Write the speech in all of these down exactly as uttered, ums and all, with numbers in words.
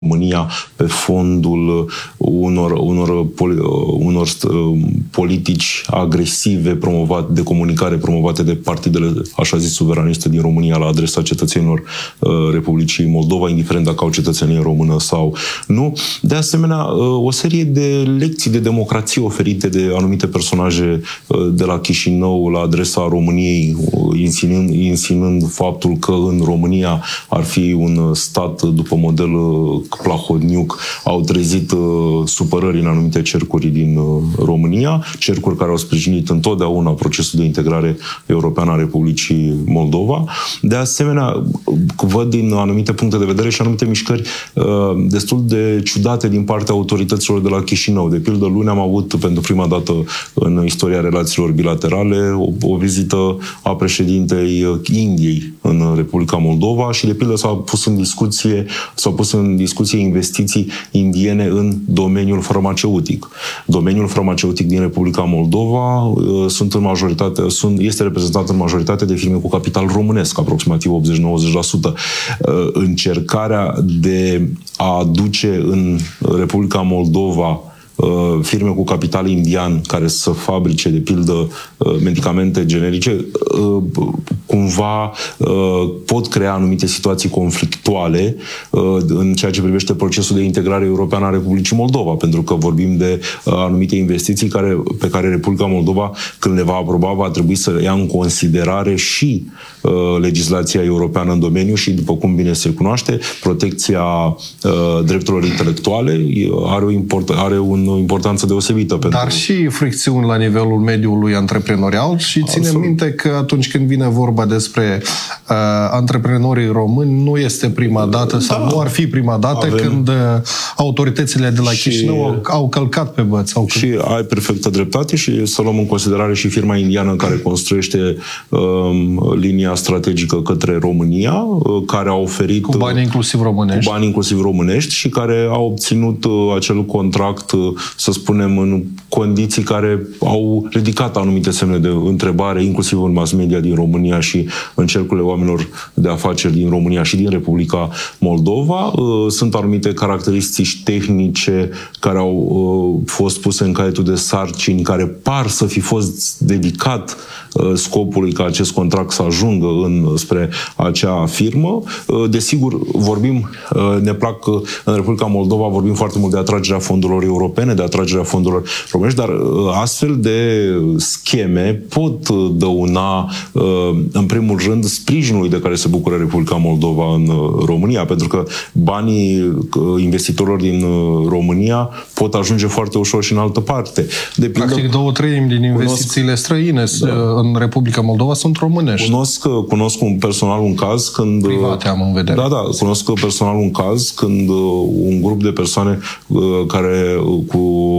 România pe fondul unor, unor, unor politici agresive promovate, de comunicare promovate de partidele, așa zis, suveraniste din România la adresa cetățenilor Republicii Moldova, indiferent dacă au cetățenie română sau nu. De asemenea, o serie de lecții de democrație oferite de anumite personaje de la Chișinău la adresa României, insinând, insinând faptul că în România ar fi un stat după model Plahodniuc, au trezit uh, supărări în anumite cercuri din uh, România, cercuri care au sprijinit întotdeauna procesul de integrare europeană a Republicii Moldova. De asemenea, văd din anumite puncte de vedere și anumite mișcări uh, destul de ciudate din partea autorităților de la Chișinău. De pildă, luni am avut pentru prima dată în istoria relațiilor bilaterale o, o vizită a președintei Indiei în Republica Moldova și, de pildă, s-a pus în discuție, s-au pus în discuție investiții indiene în domeniul farmaceutic. Domeniul farmaceutic din Republica Moldova uh, sunt în majoritate, sunt, este reprezentat în majoritate de firme cu capital românesc, aproximativ optzeci-nouăzeci la sută. Uh, încercarea de a aduce în Republica Moldova firme cu capital indian care să fabrice, de pildă, medicamente generice, cumva pot crea anumite situații conflictuale în ceea ce privește procesul de integrare europeană a Republicii Moldova, pentru că vorbim de anumite investiții care, pe care Republica Moldova, când le va aproba, va trebui să ia în considerare și legislația europeană în domeniu și, după cum bine se cunoaște, protecția drepturilor intelectuale are o, import, are un o importanță deosebită. Dar pentru... și fricțiuni la nivelul mediului antreprenorial și ținem minte că atunci când vine vorba despre uh, antreprenorii români, nu este prima dată sau da. nu ar fi prima dată Avem... când uh, autoritățile de la și... Chișinău au, au călcat pe băți. Au și ai perfectă dreptate și să luăm în considerare și firma indiană care construiește um, linia strategică către România, uh, care a oferit... Cu bani inclusiv românești. Cu bani inclusiv românești și care a obținut uh, acel contract, uh, să spunem, în condiții care au ridicat anumite semne de întrebare, inclusiv în mass media din România și în cercurile oamenilor de afaceri din România și din Republica Moldova. Sunt anumite caracteristici tehnice care au fost puse în caietul de sarcini, care par să fi fost dedicat scopului ca acest contract să ajungă în, spre acea firmă. Desigur, vorbim, ne plac în Republica Moldova, vorbim foarte mult de atragerea fondurilor europene, de atragerea fondurilor românești, dar astfel de scheme pot dăuna, în primul rând, sprijinului de care se bucură Republica Moldova în România, pentru că banii investitorilor din România pot ajunge foarte ușor și în altă parte. De pildă, practic două treimi din investițiile cunosc, străine da. în Republica Moldova sunt românești. Cunosc, cunosc un personal un caz când... Private am în vedere. Da, da, cunosc personal un caz când un grup de persoane care cu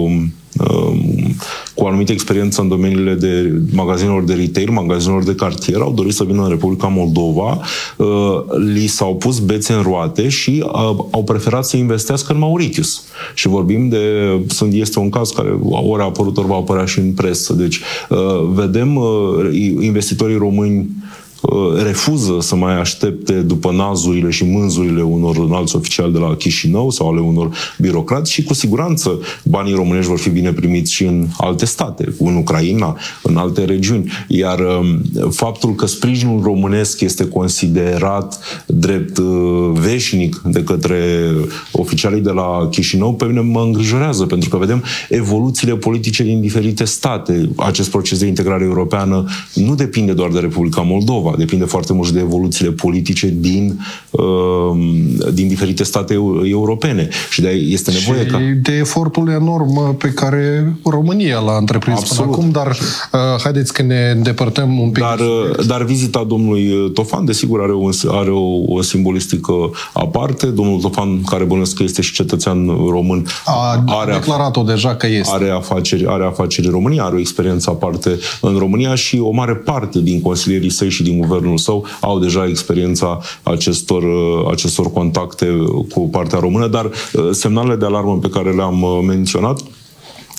cu anumită experiență în domeniile de magazinelor de retail, magazinelor de cartier, au dorit să vină în Republica Moldova, li s-au pus bețe în roate și au preferat să investească în Mauritius. Și vorbim de... este un caz care ori a apărut, ori va apărea și în presă. Deci, vedem investitorii români refuză să mai aștepte după nazurile și mânzurile unor înalți oficiali de la Chișinău sau ale unor birocrați și cu siguranță banii românești vor fi bine primiți și în alte state, în Ucraina, în alte regiuni. Iar faptul că sprijinul românesc este considerat drept veșnic de către oficialii de la Chișinău, pe mine mă îngrijorează, pentru că vedem evoluțiile politice din diferite state. Acest proces de integrare europeană nu depinde doar de Republica Moldova, depinde foarte mult de evoluțiile politice din, uh, din diferite state europene. Și de este nevoie și ca... de efortul enorm pe care România l-a întreprins Absolut. până acum, dar uh, haideți că ne îndepărtăm un pic. Dar, dar vizita domnului Tofan, desigur, are o, are o, o simbolistică aparte. Domnul Tofan, care bănuiesc că este și cetățean român, a are declarat-o deja că este. Are afaceri, are afaceri în România, are o experiență aparte în România și o mare parte din consilierii săi și din guvernul său au deja experiența acestor, acestor contacte cu partea română, dar semnalele de alarmă pe care le-am menționat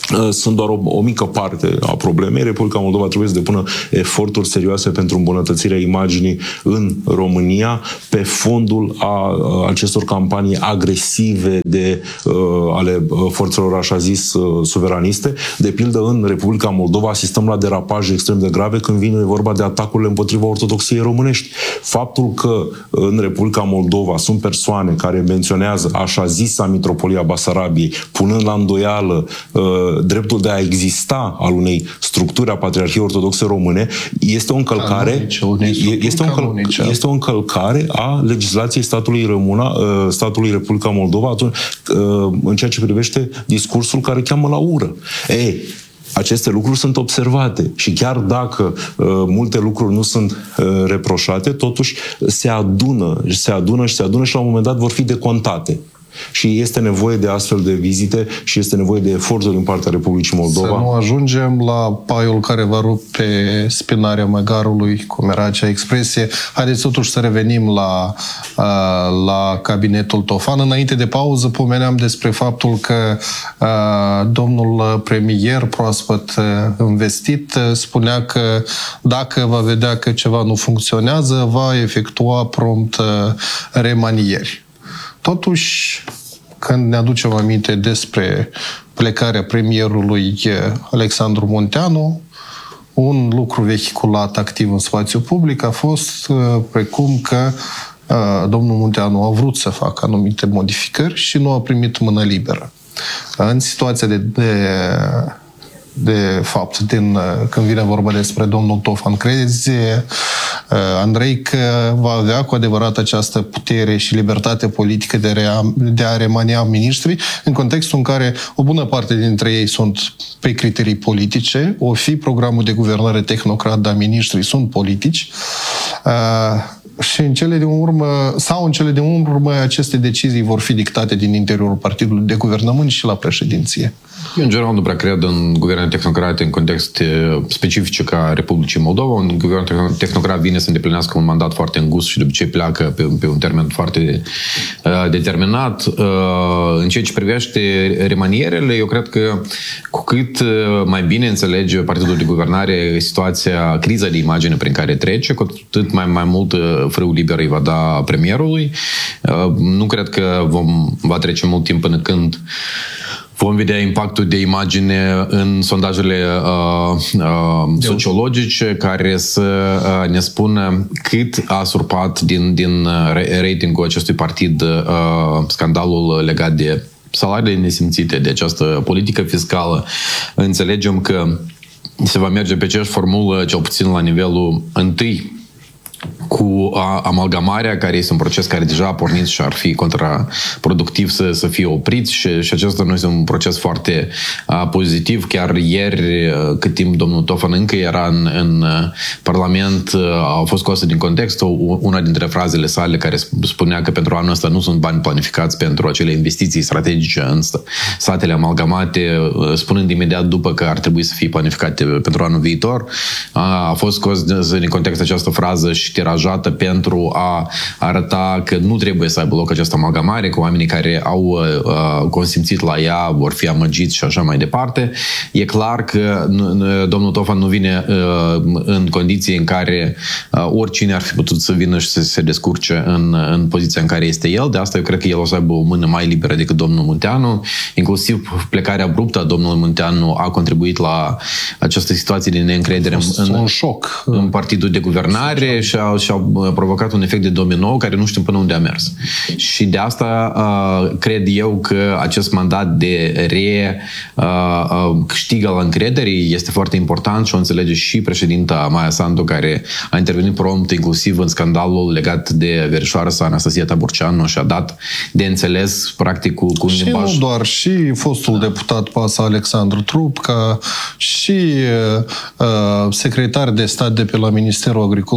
sunt doar o, o mică parte a problemei. Republica Moldova trebuie să depună eforturi serioase pentru îmbunătățirea imaginii în România pe fondul a, a acestor campanii agresive de, uh, ale forțelor așa zis uh, suveraniste. De pildă, în Republica Moldova asistăm la derapaje extrem de grave când vine vorba de atacurile împotriva ortodoxiei românești. Faptul că în Republica Moldova sunt persoane care menționează așa zisa Mitropolia Basarabiei, punând la îndoială uh, dreptul de a exista al unei structuri a Patriarhiei Ortodoxe Române, este o încălcare, este o, încăl, este o încălcare a legislației statului Româna, statului Republica Moldova atunci, în ceea ce privește discursul care cheamă la ură. Ei, aceste lucruri sunt observate și chiar dacă uh, multe lucruri nu sunt uh, reproșate, totuși se adună, se adună și se adună și la un moment dat vor fi decontate. Și este nevoie de astfel de vizite și este nevoie de eforturi din partea Republicii Moldova. Să nu ajungem la paiul care va rupe spinarea măgarului, cum era acea expresie. Haideți totuși să revenim la, la cabinetul Tofan. Înainte de pauză pomeneam despre faptul că domnul premier proaspăt investit spunea că dacă va vedea că ceva nu funcționează, va efectua prompt remanieri. Totuși, când ne aducem aminte despre plecarea premierului Alexandru Munteanu, un lucru vehiculat activ în spațiu public a fost precum că domnul Munteanu a vrut să facă anumite modificări și nu a primit mână liberă. În situația de, de, de fapt, din, când vine vorba despre domnul Tofan, crezi, Andrei, că va avea cu adevărat această putere și libertate politică de, rea, de a remania miniștrii, în contextul în care o bună parte dintre ei sunt pe criterii politice, o fi programul de guvernare tehnocrat, dar miniștrii sunt politici, și în cele din urmă, sau în cele din urmă, aceste decizii vor fi dictate din interiorul partidului de guvernământ și la președinție. Eu, în general, nu prea cred în guverne tehnocrate în context specifice ca Republicii Moldova. Un guvern tehnocrat vine să îndeplinească un mandat foarte îngust și de obicei pleacă pe, pe un termen foarte uh, determinat. Uh, în ceea ce privește remanierele, eu cred că cu cât mai bine înțelege partidul de guvernare situația, criza de imagine prin care trece, cu atât mai, mai mult frâu liber îi va da premierului. Uh, nu cred că vom, va trece mult timp până când vom vedea impactul de imagine în sondajele uh, uh, sociologice care să uh, ne spună cât a surpat din, din ratingul acestui partid uh, scandalul legat de salariile nesimțite, de această politică fiscală. Înțelegem că se va merge pe aceeași formulă, cel puțin la nivelul întâi, cu amalgamarea, care este un proces care deja a pornit și ar fi contraproductiv să, să fie oprit și, și acesta nu este un proces foarte uh, pozitiv. Chiar ieri, uh, cât timp domnul Tofan încă era în, în Parlament, uh, a fost scoasă din context una dintre frazele sale care spunea că pentru anul ăsta nu sunt bani planificați pentru acele investiții strategice în statele amalgamate, uh, spunând imediat după că ar trebui să fie planificate pentru anul viitor. Uh, a fost scoasă din context această frază și tirajată pentru a arăta că nu trebuie să aibă loc această amalgamare, că oamenii care au uh, consimțit la ea vor fi amăgiți și așa mai departe. E clar că domnul Tofan nu vine uh, în condiții în care uh, oricine ar fi putut să vină și să se descurce în, în poziția în care este el. De asta eu cred că el o să aibă o mână mai liberă decât domnul Munteanu. Inclusiv plecarea abruptă a domnului Munteanu a contribuit la această situație de neîncredere în, un șoc în partidul de guvernare și a, și a provocat un efect de domino care nu știm până unde a mers. Și de asta uh, cred eu că acest mandat de re uh, uh, câștig al încrederii este foarte important și o înțelege și președinta Maia Sandu, care a intervenit prompt inclusiv în scandalul legat de verișoara sa Anastasia Taburceanu și a dat de înțeles practic cu, cu un și limbaj. Nu doar, și fostul da. deputat Pasa Alexandru Trupca și uh, secretar de stat de pe la Ministerul Agriculturii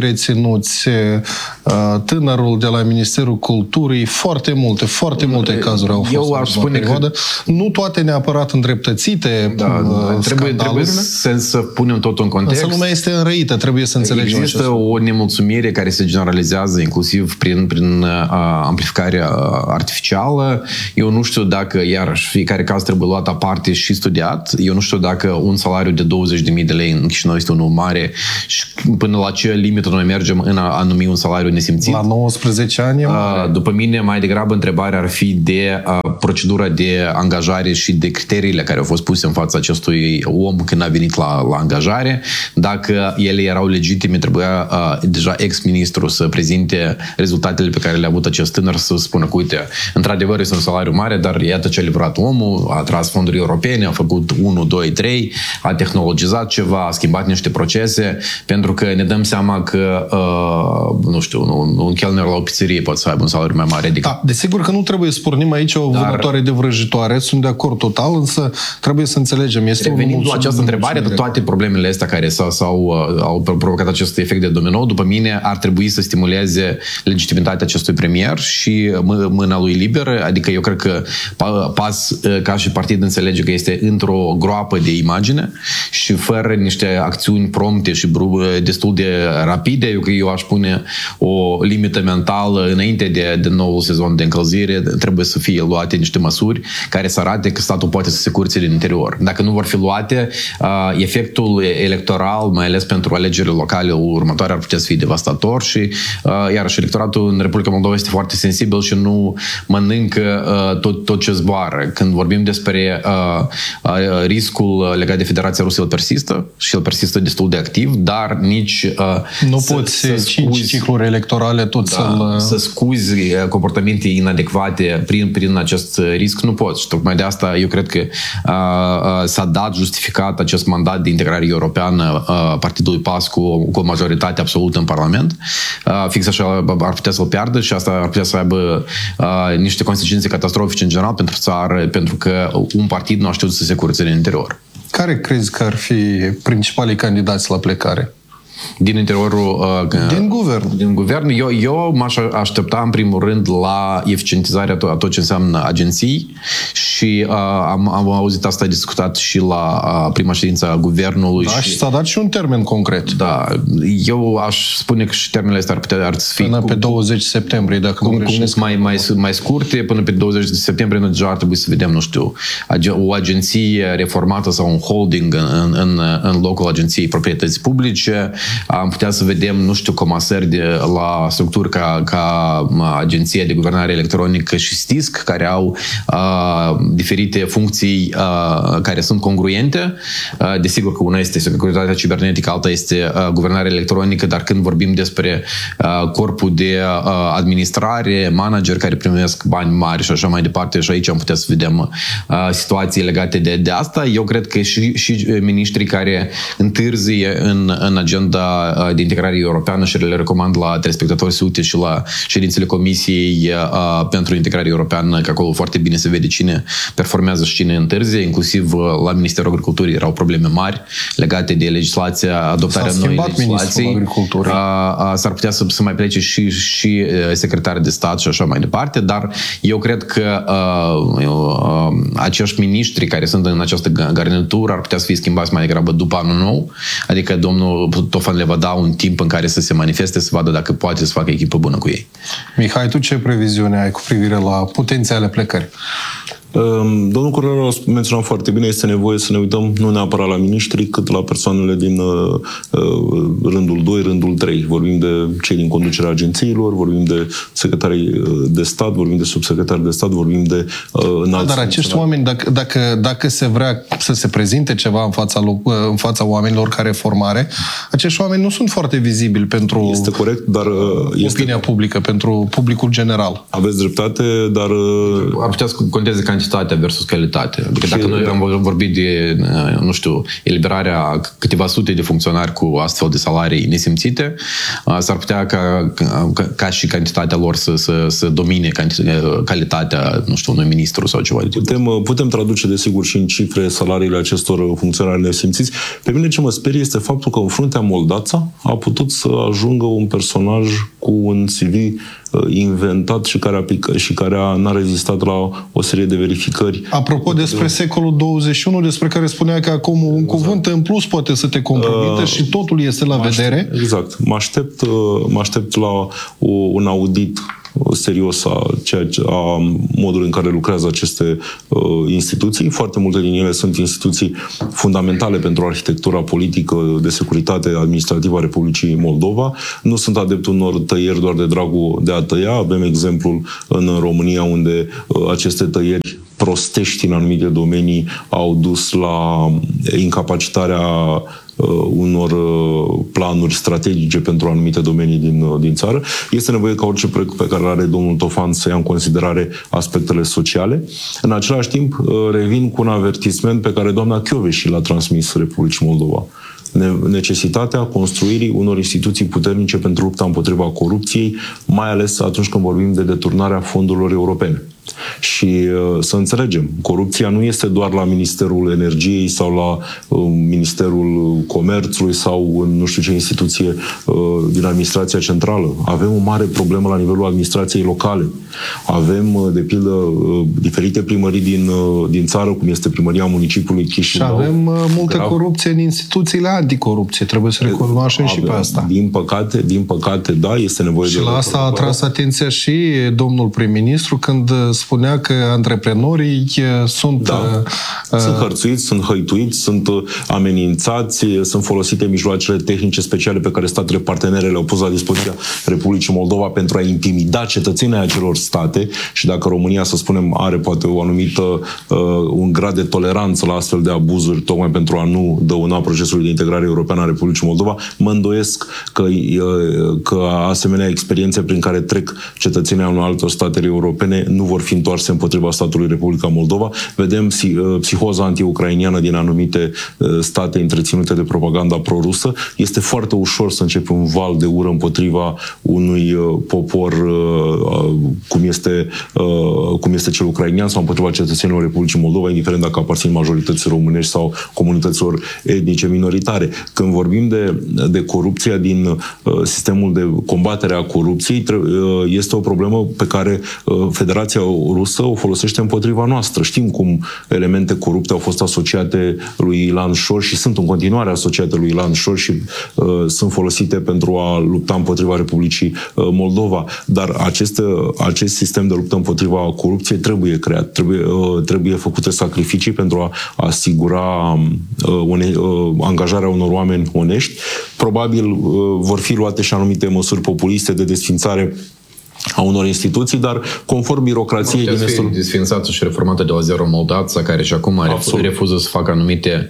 reținuți, tânărul de la Ministerul Culturii, foarte multe, foarte multe cazuri au fost. Eu aș spune perioadă. că... Nu toate neapărat îndreptățite, da, trebuie, trebuie să, să punem totul în context. Însă lumea este înrăită, trebuie să înțelegem. Există o nemulțumire care se generalizează inclusiv prin, prin uh, amplificarea artificială. Eu nu știu dacă, iarăși, fiecare caz trebuie luat aparte și studiat. Eu nu știu dacă un salariu de douăzeci de mii de lei în Chișinău este unul mare și până la ce limită noi mergem în a, a numi un salariu nesimțit. La nouăsprezece ani. Uh, după mine, mai degrabă, întrebarea ar fi de uh, procedura de angajare și de criteriile care au fost puse în fața acestui om când a venit la, la angajare. Dacă ele erau legitime, trebuia uh, deja ex-ministru să prezinte rezultatele pe care le-a avut acest tânăr, să spună că, uite, într-adevăr este un salariu mare, dar iată ce a livrat omul, a atras fonduri europene, a făcut unu, doi, trei, a tehnologizat ceva, a schimbat niște procese, pentru că ne dăm seama că, uh, nu știu, un, un chelner la o pizzerie poate să aibă un salariu mai mare. Adică... Da, desigur că nu trebuie să pornim aici o Dar... vânătoare de vrăjitoare, sunt de acord total, însă trebuie să înțelegem. Este Revenind la această întrebare, de toate problemele astea care s-au, s-au, au provocat acest efect de domino, după mine ar trebui să stimuleze legitimitatea acestui premier și mâna lui liberă, adică eu cred că PAS ca și partid înțelege că este într-o groapă de imagine și fără niște acțiuni prompte și destul de rapide, eu, eu aș pune o limită mentală înainte de, de noul sezon de încălzire, trebuie să fie luate niște măsuri care să arate că statul poate să se curățe din interior. Dacă nu vor fi luate, efectul electoral, mai ales pentru alegerile locale următoare, ar putea să fie devastator și, iarăși, electoratul în Republica Moldova este foarte sensibil și nu mănâncă tot, tot ce zboară. Când vorbim despre riscul legat de Federația Rusă, el persistă și el persistă destul de activ, dar nici nu să, poți să cinci scuzi, cicluri electorale tot da, să-l... să scuzi comportamente inadecvate prin, prin acest risc, nu poți. Și tocmai de asta eu cred că uh, s-a dat justificat acest mandat de integrare europeană uh, Partidului PAS cu, cu o majoritate absolută în Parlament. Uh, fix așa ar putea să-l piardă și asta ar putea să aibă uh, niște consecințe catastrofice în general pentru țară, pentru că un partid nu a știut să se curățe în interior. Care crezi că ar fi principalii candidați la plecare? Din interiorul... Uh, din guvern. Din guvern. Eu, eu m-aș aștepta, în primul rând, la eficientizarea tot, tot ce înseamnă agenții și uh, am, am auzit asta discutat și la uh, prima ședință a guvernului. Da, și, și s-a dat și un termen concret. Da. Eu aș spune că și termenele astea ar putea ar fi... Până cu, pe douăzeci septembrie, dacă cum, nu greșesc. Mai, mai, mai scurte, până pe douăzeci septembrie, noi deja ar trebui să vedem, nu știu, o agenție reformată sau un holding în, în, în locul agenției proprietății publice. Am putea să vedem, nu știu, comasări de, la structuri ca, ca Agenția de Guvernare Electronică și STISC, care au uh, diferite funcții uh, care sunt congruente. Uh, desigur că una este securitatea cibernetică, alta este uh, guvernare electronică, dar când vorbim despre uh, corpul de uh, administrare, manager care primesc bani mari și așa mai departe, și aici am putea să vedem uh, situații legate de, de asta. Eu cred că și, și miniștrii care întârzie în, în agenda de integrare europeană și le recomand la telespectatori să uite și la ședințele Comisiei uh, pentru integrare europeană, că acolo foarte bine se vede cine performează și cine întârzie, inclusiv uh, la Ministerul Agriculturii erau probleme mari legate de legislația, adoptarea noi legislații. Uh, uh, s-ar putea să, să mai plece și, și uh, secretari de stat și așa mai departe, dar eu cred că uh, uh, acești miniștri care sunt în această garnitură ar putea să fie schimbați mai degrabă după anul nou, adică domnul Tofan le va da un timp în care să se manifeste, să vadă dacă poate să facă echipă bună cu ei. Mihai, tu ce previziune ai cu privire la potențiale plecări? Domnul Cornelu a menționat foarte bine, este nevoie să ne uităm nu neapărat la miniștri, cât la persoanele din uh, rândul doi, rândul trei. Vorbim de cei din conducerea agențiilor, vorbim de secretarii de stat, vorbim de subsecretari de stat, vorbim de uh, înalți. Da, dar acești oameni, dacă, dacă, dacă se vrea să se prezinte ceva în fața, în fața oamenilor ca reformare, acești oameni nu sunt foarte vizibili pentru este corect, dar, uh, opinia este... publică, pentru publicul general. Aveți dreptate, dar... Uh... Ar putea să conteze cantitatea cantitatea versus calitate. Adică dacă noi am vorbit de, nu știu, eliberarea câteva sute de funcționari cu astfel de salarii nesimțite, s-ar putea ca, ca, ca și cantitatea lor să, să, să domine calitatea, nu știu, unui ministru sau ceva de tipul. Putem, putem traduce, desigur, și în cifre salariile acestor funcționari nesimțiți. Pe mine ce mă sperie este faptul că în fruntea Moldața a putut să ajungă un personaj cu un C V inventat și care, a pică, și care a, n-a rezistat la o serie de verificări. Apropo despre secolul douăzeci și unu, despre care spunea că acum un exact. cuvânt în plus poate să te compromită uh, și totul este la vedere. Exact. Mă aștept, mă aștept la o, un audit serios a, ceea ce, a modului în care lucrează aceste uh, instituții. Foarte multe din ele sunt instituții fundamentale pentru arhitectura politică de securitate administrativă a Republicii Moldova. Nu sunt adeptul unor tăieri doar de dragul de a tăia. Avem exemplul în România unde uh, aceste tăieri prostești în anumite domenii au dus la incapacitarea unor planuri strategice pentru anumite domenii din, din țară. Este nevoie ca orice proiect pe care are domnul Tofan să ia în considerare aspectele sociale. În același timp, revin cu un avertisment pe care doamna Kövesi l-a transmis Republicii Moldova. Necesitatea construirii unor instituții puternice pentru lupta împotriva corupției, mai ales atunci când vorbim de deturnarea fondurilor europene. Și uh, să înțelegem, corupția nu este doar la Ministerul Energiei sau la uh, Ministerul Comerțului sau în nu știu ce instituție uh, din administrația centrală. Avem o mare problemă la nivelul administrației locale. Avem, uh, de pildă, uh, diferite primării din, uh, din țară, cum este primăria municipiului Chișinău. Și avem uh, multă grav. corupție în instituțiile anticorupție. Trebuie să recunoaștem și pe asta. Din păcate, din păcate, da, este nevoie și de... Și la asta a tras atenția și domnul prim-ministru când spunea că antreprenorii sunt... Da. Uh, sunt hărțuiți, sunt hăituiți, sunt amenințați, sunt folosite mijloacele tehnice speciale pe care statele partenere le-au pus la dispoziția Republicii Moldova pentru a intimida cetățenii acelor state și dacă România, să spunem, are poate o anumită, uh, un grad de toleranță la astfel de abuzuri, tocmai pentru a nu dăuna procesului de integrare europeană a Republicii Moldova, mă îndoiesc că, uh, că asemenea experiențe prin care trec cetățenii unor altor state europene nu vor fi întoarse împotriva statului Republica Moldova. Vedem psihoza anti-ucrainiană din anumite state întreținute de propaganda pro-rusă. Este foarte ușor să începe un val de ură împotriva unui popor cum este, cum este cel ucrainian sau împotriva cetățenilor Republicii Moldova, indiferent dacă aparțin majorității românești sau comunităților etnice minoritare. Când vorbim de, de corupția din sistemul de combatere a corupției, este o problemă pe care Federația Rusă o folosește împotriva noastră. Știm cum elemente corupte au fost asociate lui Ilan Șor și sunt în continuare asociate lui Ilan Șor și uh, sunt folosite pentru a lupta împotriva Republicii uh, Moldova. Dar acest, acest sistem de luptă împotriva corupției trebuie creat. Trebuie, uh, trebuie făcute sacrificii pentru a asigura uh, une, uh, angajarea unor oameni onești. Probabil uh, vor fi luate și anumite măsuri populiste de desfințare a unor instituții, dar conform birocrației din estul... desfințată și reformată de la zero Moldața, care și acum Absolut. refuză să facă anumite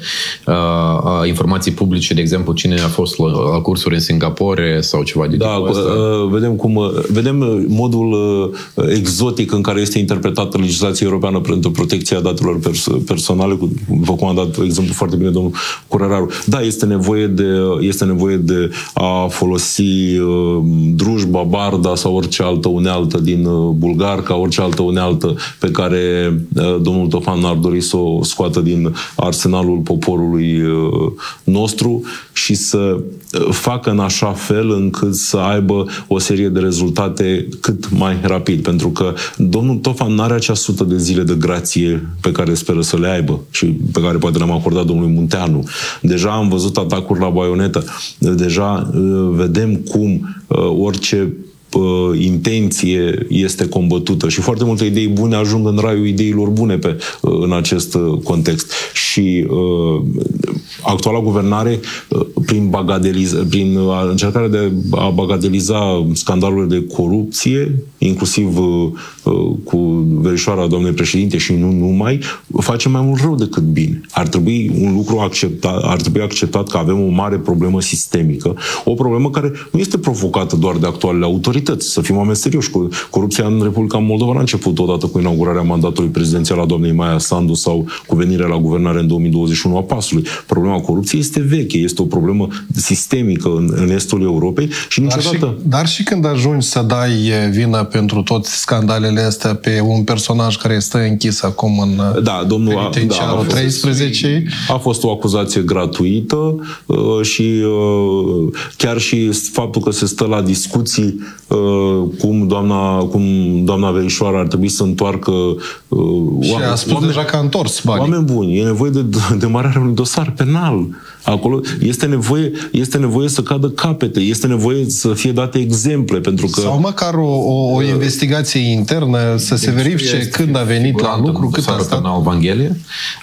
uh, informații publice, de exemplu, cine a fost la, la cursuri în Singapore sau ceva de da, tipul ăsta. Uh, vedem, cum, vedem modul uh, exotic în care este interpretată legislația europeană pentru protecția datelor pers- personale, cu, vă cum a dat exemplu foarte bine domnul Curăraru. Da, este nevoie de, este nevoie de a folosi uh, drujba, barda sau orice altă unealtă din Bulgar, ca orice altă unealtă pe care domnul Tofan n-ar dori să o scoată din arsenalul poporului nostru și să facă în așa fel încât să aibă o serie de rezultate cât mai rapid. Pentru că domnul Tofan n-are acea sută de zile de grație pe care speră să le aibă și pe care poate le-am acordat domnului Munteanu. Deja am văzut atacuri la baionetă. Deja vedem cum orice intenție este combătută și foarte multe idei bune ajung în raiul ideilor bune pe, în acest context. Și uh, actuala guvernare, uh, prin, prin încercarea de a bagateliza scandalurile de corupție, inclusiv uh, cu verișoara doamnei președinte și nu numai, face mai mult rău decât bine. Ar trebui un lucru acceptat, ar trebui acceptat că avem o mare problemă sistemică, o problemă care nu este provocată doar de actualele autorități. Să fim oameni serioși. Corupția în Republica Moldova n-a început odată cu inaugurarea mandatului prezidențial a doamnei Maia Sandu sau cu venirea la guvernare în două mii douăzeci și unu a PAS-ului. Problema corupției este veche, este o problemă sistemică în, în estul Europei și niciodată... Dar și, dar și când ajungi să dai vină pentru toți scandalele astea pe un personaj care stă închis acum în da, domnul, penitenciarul da, treisprezece... A fost o acuzație gratuită uh, și uh, chiar și faptul că se stă la discuții uh, cum doamna, cum doamna verișoară ar trebui să întoarcă uh, și a spus deja că a întors banii. Oameni buni, e nevoie de demararea unui dosar penal. Acolo este nevoie, este nevoie să cadă capete, este nevoie să fie date exemple, pentru că... Sau măcar o, o, o investigație internă, să se verifice când a venit la lucru, cât a stat. Evanghelie.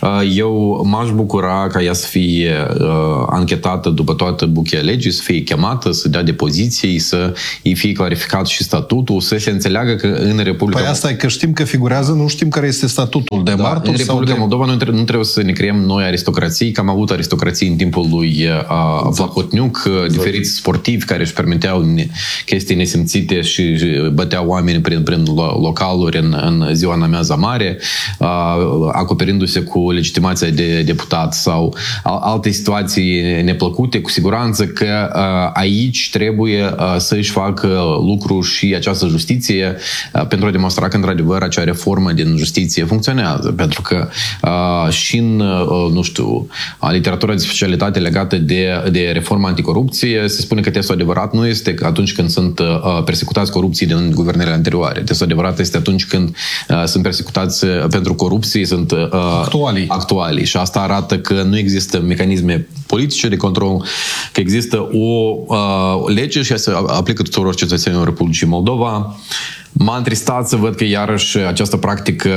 Eu m-aș bucura ca ea să fie anchetată după toată buchea legii, să fie chemată, să dea depoziții, să îi fie clarificat și statutul, să se înțeleagă că în Republica... Păi asta e că știm că figurează, nu știm care este statutul de martor. Da, în Republica de... Moldova nu trebuie, nu trebuie să ne creăm noi aristocrații, că am avut aristocrații în timpul lui uh, Plahotniuc, exact. Diferiți sportivi care își permiteau chestii nesimțite și băteau oameni prin, prin localuri în, în ziua în amiaza mare, uh, acoperindu-se cu legitimația de deputat sau alte situații neplăcute. Cu siguranță că uh, aici trebuie uh, să își facă lucru și această justiție uh, pentru a demonstra că într-adevăr acea reformă din justiție funcționează. Pentru că uh, și în, uh, nu știu, literatura de specialitate legată de, de reforma anticorupție, se spune că testul adevărat nu este atunci când sunt uh, persecutați corupții din guvernele anterioare. Testul adevărat este atunci când uh, sunt persecutați pentru corupție, sunt uh, actualii. actualii. Și asta arată că nu există mecanisme politice de control, că există o uh, lege și se aplică tuturor cetățenilor Republicii Moldova. M-a întristat să văd că iarăși această practică,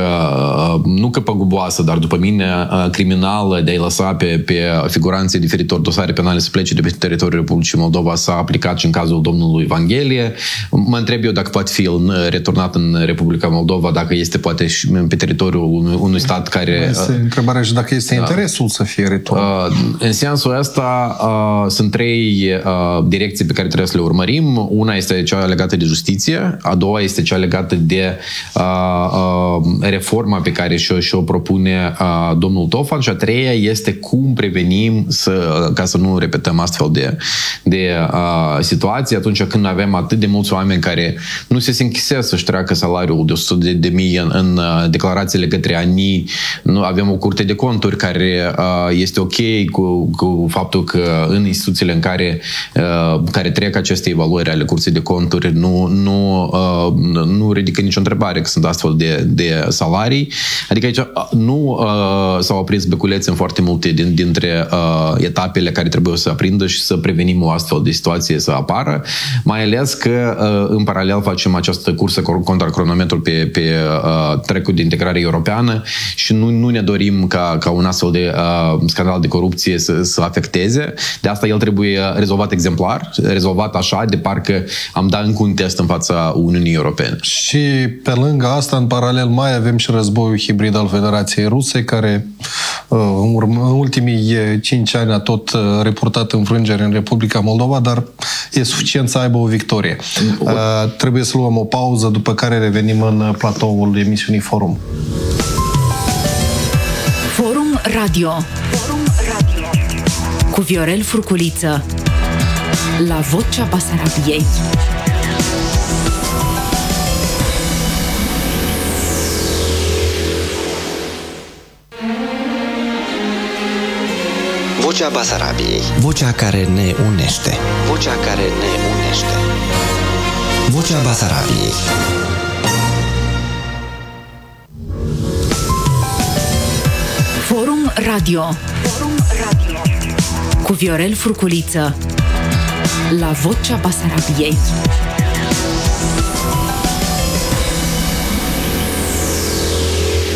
nu că păguboasă, dar după mine criminală, de a-i lăsa pe, pe figuranții diferitor dosare penale să plece de pe teritoriul Republicii Moldova, s-a aplicat și în cazul domnului Evanghelie. Mă întreb eu dacă poate fi returnat în Republica Moldova, dacă este poate și pe teritoriul unui, unui stat care... Este întrebarea și dacă este interesul da. să fie returnat. În sensul ăsta sunt trei direcții pe care trebuie să le urmărim. Una este cea legată de justiție, a doua este cea legată de uh, uh, reforma pe care și-o, și-o propune uh, domnul Tofan și a treia este cum prevenim să, ca să nu repetăm astfel de, de uh, situații atunci când avem atât de mulți oameni care nu se închisesc să-și treacă salariul de o sută de mii în, în uh, declarațiile către A N I. Nu avem o curte de conturi care uh, este ok cu, cu faptul că în instituțiile în care, uh, care trec aceste evaluări ale curții de conturi nu, nu uh, nu ridică nicio întrebare că sunt astfel de, de salarii. Adică aici nu uh, s-au aprins beculețe în foarte multe din, dintre uh, etapele care trebuie să aprindă și să prevenim o astfel de situație să apară. Mai ales că uh, în paralel facem această cursă contra cronometrul pe, pe uh, trecul de integrare europeană și nu, nu ne dorim ca, ca un astfel de uh, scandal de corupție să, să afecteze. De asta el trebuie rezolvat exemplar, rezolvat așa, de parcă am dat încă un test în fața Uniunii Europene. Și pe lângă asta, în paralel, mai avem și războiul hibrid al Federației Ruse, care în ultimii cinci ani a tot reportat înfrângeri în Republica Moldova, dar e suficient să aibă o victorie. O... Trebuie să luăm o pauză, după care revenim în platoul emisiunii Forum. Forum Radio. Forum Radio. Cu Viorel Furculiță. La Vocea Basarabiei. Vocea Basarabiei. Vocea care ne unește. Vocea care ne unește. Vocea Basarabiei. Forum Radio. Forum Radio. Cu Viorel Furculiță. La Vocea Basarabiei.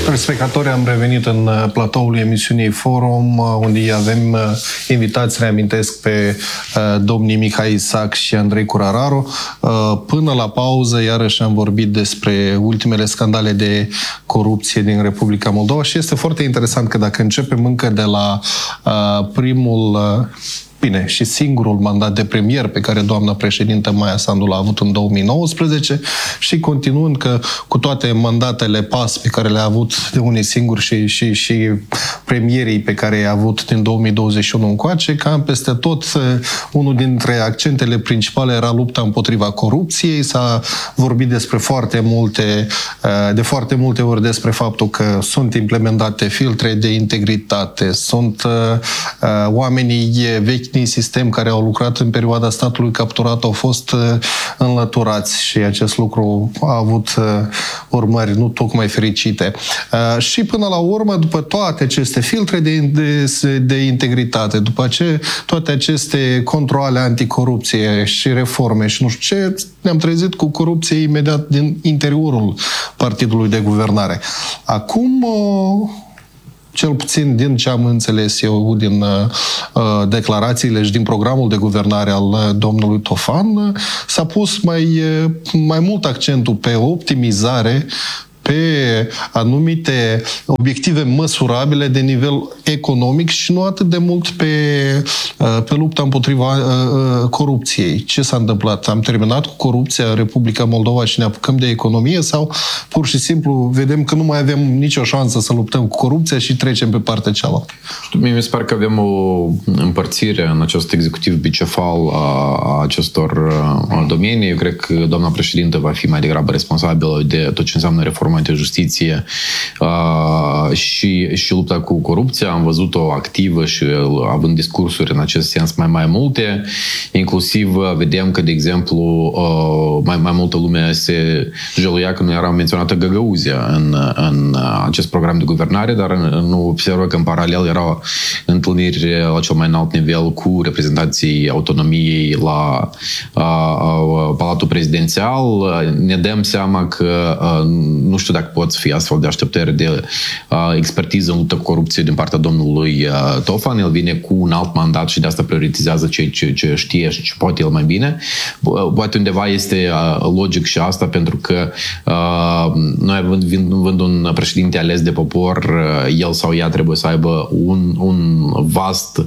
Respectatori, am revenit în platoul emisiunii Forum, unde avem invitați, reamintesc, pe domnii Mihai Isac și Andrei Curararu. Până la pauză, iarăși am vorbit despre ultimele scandale de corupție din Republica Moldova și este foarte interesant că dacă începem încă de la primul... Bine, și singurul mandat de premier pe care doamna președintă Maia Sandu l-a avut în două mii nouăsprezece și continuând că cu toate mandatele pas pe care le-a avut de unii singuri și, și, și premierii pe care i-a avut din două mii douăzeci și unu încoace, cam peste tot unul dintre accentele principale era lupta împotriva corupției. S-a vorbit despre foarte multe, de foarte multe ori despre faptul că sunt implementate filtre de integritate, sunt oamenii vechi din sistem care au lucrat în perioada statului capturat au fost înlăturați și acest lucru a avut urmări nu tocmai fericite. Și până la urmă, după toate aceste filtre de, de, de integritate, după ce toate aceste controale anticorupție și reforme și nu știu ce, ne-am trezit cu corupție imediat din interiorul partidului de guvernare. Acum... cel puțin din ce am înțeles eu din uh, declarațiile și din programul de guvernare al uh, domnului Tofan, s-a pus mai, uh, mai mult accentul pe optimizare, pe anumite obiective măsurabile de nivel economic și nu atât de mult pe, pe lupta împotriva corupției. Ce s-a întâmplat? Am terminat cu corupția în Republica Moldova și ne apucăm de economie sau pur și simplu vedem că nu mai avem nicio șansă să luptăm cu corupția și trecem pe partea cealaltă? Mie mi se pare că avem o împărțire în acest executiv bicefal a acestor domenii. Eu cred că doamna președintă va fi mai degrabă responsabilă de tot ce înseamnă reforma de justiție uh, și, și lupta cu corupția. Am văzut-o activă și având discursuri în acest sens mai mai multe. Inclusiv vedem că, de exemplu, uh, mai, mai multă lume se jăluia că nu era menționată Găgăuzia în, în acest program de guvernare, dar nu observă că în paralel erau întâlniri la cel mai înalt nivel cu reprezentanții autonomiei la uh, Palatul Prezidențial. Ne dăm seama că uh, nu știu dacă pot fi astfel de așteptări de uh, expertiză în luptă cu corupție din partea domnului uh, Tofan. El vine cu un alt mandat și de asta prioritizează ce, ce, ce știe și ce poate el mai bine. Poate undeva este uh, logic și asta, pentru că uh, noi având, având un președinte ales de popor, uh, el sau ea trebuie să aibă un, un vast uh,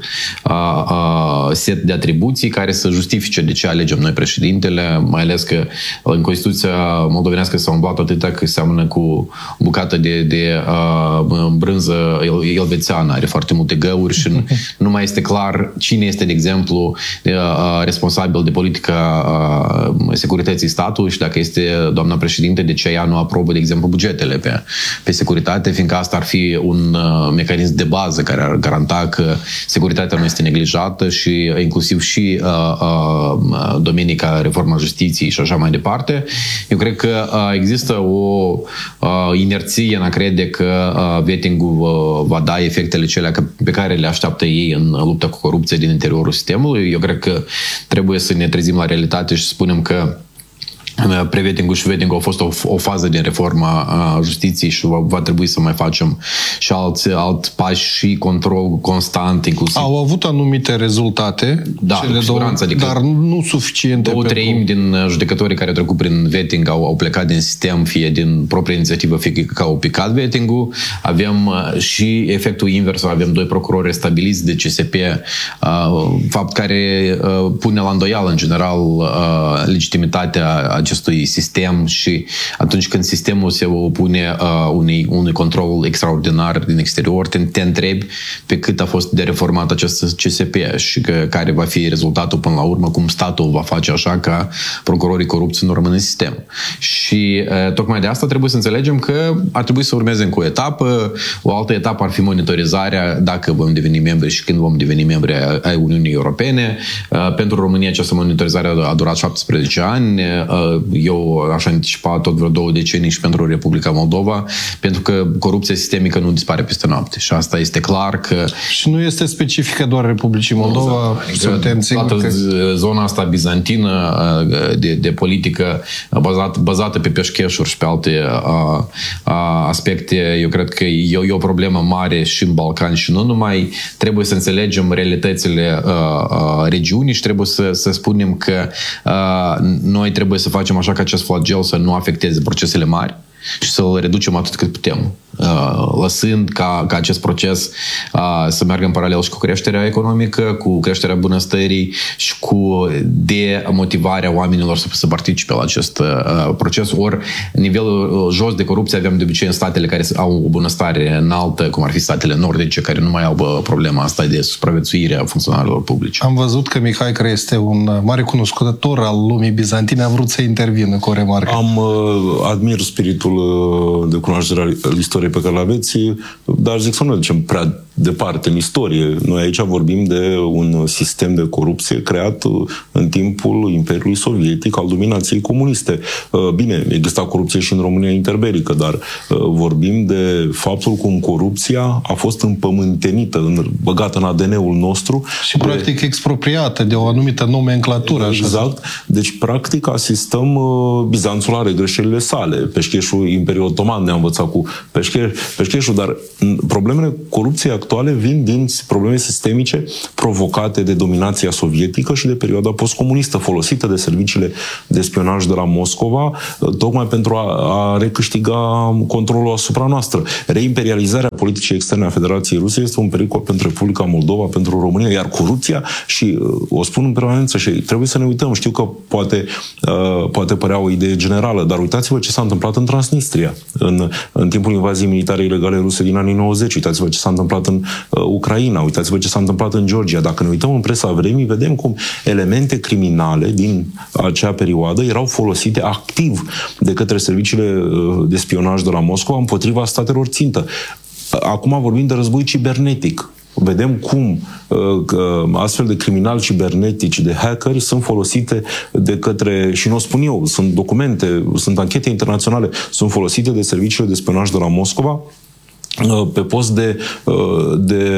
uh, set de atribuții care să justifice de ce alegem noi președintele, mai ales că în Constituția moldovenească s-a umblat atâta că seamănă cu bucată de, de uh, brânză elvețiană, are foarte multe găuri și nu, nu mai este clar cine este, de exemplu, de, uh, responsabil de politica uh, securității statului și dacă este doamna președinte, de ce ea nu aprobă, de exemplu, bugetele pe, pe securitate, fiindcă asta ar fi un uh, mecanism de bază care ar garanta că securitatea nu este neglijată și inclusiv și uh, uh, domenii ca reforma justiției și așa mai departe. Eu cred că uh, există o uh, inerție în a crede că uh, vetting-ul uh, va da efectele cele pe care le așteaptă ei în lupta cu corupția din interiorul sistemului. Eu cred că trebuie să ne trezim la realitate și să spunem că pre-vetting-ul și vetting-ul au fost o, o fază din reforma a justiției și va, va trebui să mai facem și alți, alt pași și control constant, inclusiv. Au avut anumite rezultate, da, cele două, adică dar nu suficiente. Două pentru... treimi din judecătorii care au trecut prin vetting au, au plecat din sistem, fie din propria inițiativă, fie că au picat vetting-ul. Avem și efectul invers, avem doi procurori restabiliți de C S P, fapt care pune la îndoială, în general, legitimitatea acestui sistem și atunci când sistemul se opune uh, unui, unui control extraordinar din exterior, te, te întrebi pe cât a fost de reformat acest C S P și că, care va fi rezultatul până la urmă, cum statul va face așa ca procurorii corupți nu rămân în sistem. Și uh, tocmai de asta trebuie să înțelegem că ar trebui să urmeze încă o etapă. O altă etapă ar fi monitorizarea dacă vom deveni membri și când vom deveni membri ai Uniunii Europene. Uh, pentru România această monitorizare a durat șaptesprezece ani. Uh, eu aș anticipa tot vreo două decenii și pentru Republica Moldova, pentru că corupția sistemică nu dispare peste noapte și asta este clar că... Și nu este specifică doar Republicii Moldova, suntem siguri toată că... zona asta bizantină de, de politică bazată, bazată pe peșcheșuri și pe alte a, a, aspecte, eu cred că e, e o problemă mare și în Balcani și nu numai. Trebuie să înțelegem realitățile a, a, regiunii și trebuie să, să spunem că a, noi trebuie să facem așa ca acest flagel să nu afecteze procesele mari și să-l reducem atât cât putem, lăsând ca, ca acest proces să meargă în paralel și cu creșterea economică, cu creșterea bunăstării și cu demotivarea oamenilor să, să participe la acest proces. Ori nivelul jos de corupție avem de obicei în statele care au o bunăstare înaltă, cum ar fi statele nordice, care nu mai au problema asta de supraviețuire a funcționarilor publici. Am văzut că Mihai, care este un mare cunoscător al lumii bizantine, a vrut să intervină cu o remarcă. Am uh, admir spiritul de cunoaștere al istoriei pe care le aveți, dar zic să nu ducem prea departe în istorie. Noi aici vorbim de un sistem de corupție creat în timpul Imperiului Sovietic al dominației comuniste. Bine, exista corupție și în România interbelică, dar vorbim de faptul cum corupția a fost împământenită, băgată în A D N-ul nostru. Și practic expropriată de o anumită nomenclatură. Exact. Așa. Deci, practic, asistăm, Bizanțul are greșelile sale. Peșcheșul Imperiul Otoman ne-a învățat cu peșche, peșcheșul, dar problemele corupției actuale vin din probleme sistemice provocate de dominația sovietică și de perioada postcomunistă, folosită de serviciile de spionaj de la Moscova, tocmai pentru a, a recâștiga controlul asupra noastră. Reimperializarea politicii externe a Federației Ruse este un pericol pentru Republica Moldova, pentru România, iar corupția, și o spun în permanență și trebuie să ne uităm, știu că poate, uh, poate părea o idee generală, dar uitați-vă ce s-a întâmplat în Transnistria, în, în timpul invaziei militare ilegale ruse din anii nouăzeci, uitați-vă ce s-a întâmplat în uh, Ucraina, uitați-vă ce s-a întâmplat în Georgia. Dacă ne uităm în presa vremii, vedem cum elemente criminale din acea perioadă erau folosite activ de către serviciile uh, de spionaj de la Moscova împotriva statelor țintă. Acum vorbim de război cibernetic. Vedem cum că astfel de criminali cibernetici, de hackeri, sunt folosite de către, și nu o spun eu, sunt documente, sunt anchete internaționale, sunt folosite de serviciile de spionaj de la Moscova pe post de, de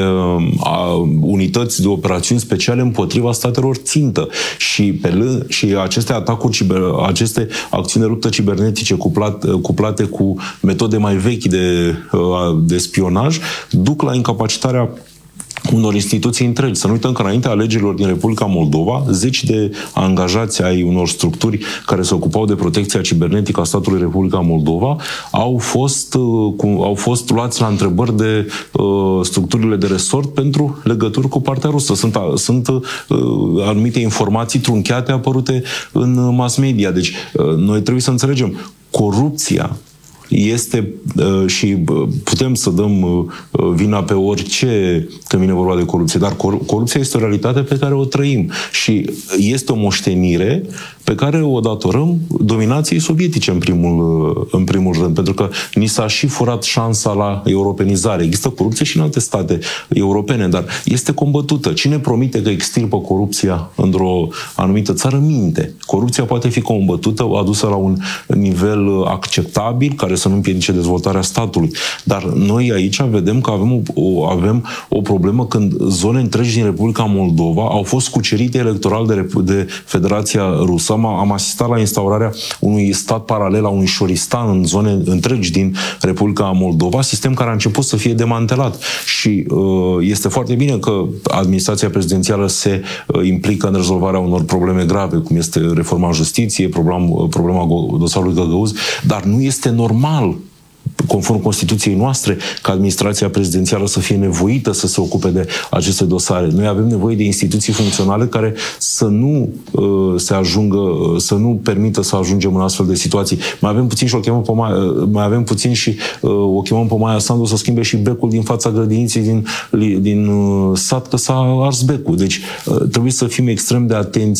a, unități de operațiuni speciale împotriva statelor țintă. Și, pe, și aceste atacuri, ciber, aceste acțiuni de luptă cibernetice cuplate, cuplate cu metode mai vechi de, de spionaj duc la incapacitarea unor instituții întregi. Să nu uităm că înaintea alegerilor din Republica Moldova, zeci de angajați ai unor structuri care se ocupau de protecția cibernetică a statului Republica Moldova au fost, au fost luați la întrebări de uh, structurile de resort pentru legături cu partea rusă. Sunt, sunt uh, anumite informații trunchiate apărute în mass media. Deci uh, noi trebuie să înțelegem corupția este uh, și uh, putem să dăm uh, vina pe orice când vine vorba de corupție, dar cor- corupția este o realitate pe care o trăim și este o moștenire pe care o datorăm dominației sovietice în primul, în primul rând, pentru că ni s-a și furat șansa la europenizare. Există corupție și în alte state europene, dar este combătută. Cine promite că extirpă corupția într-o anumită țară minte. Corupția poate fi combătută, adusă la un nivel acceptabil, care să nu împiedice dezvoltarea statului. Dar noi aici vedem că avem o, avem o problemă când zone întregi din Republica Moldova au fost cucerite electoral de, de Federația Rusă. Am, am asistat la instaurarea unui stat paralel, a unui șoristan în zone întregi din Republica Moldova, sistem care a început să fie demantelat. Și uh, este foarte bine că administrația prezidențială se uh, implică în rezolvarea unor probleme grave, cum este reforma justiției, problem, problema dosarului Găgăuz, dar nu este normal, conform Constituției noastre, ca administrația prezidențială să fie nevoită să se ocupe de aceste dosare. Noi avem nevoie de instituții funcționale care să nu uh, se ajungă, uh, să nu permită să ajungem în astfel de situații. Mai avem puțin și o chemăm pe Maia, uh, mai avem puțin și uh, o chemăm pe Maia Sandu să schimbe și becul din fața grădiniței din, din uh, sat, că s-a ars becul. Deci uh, trebuie să fim extrem de atenți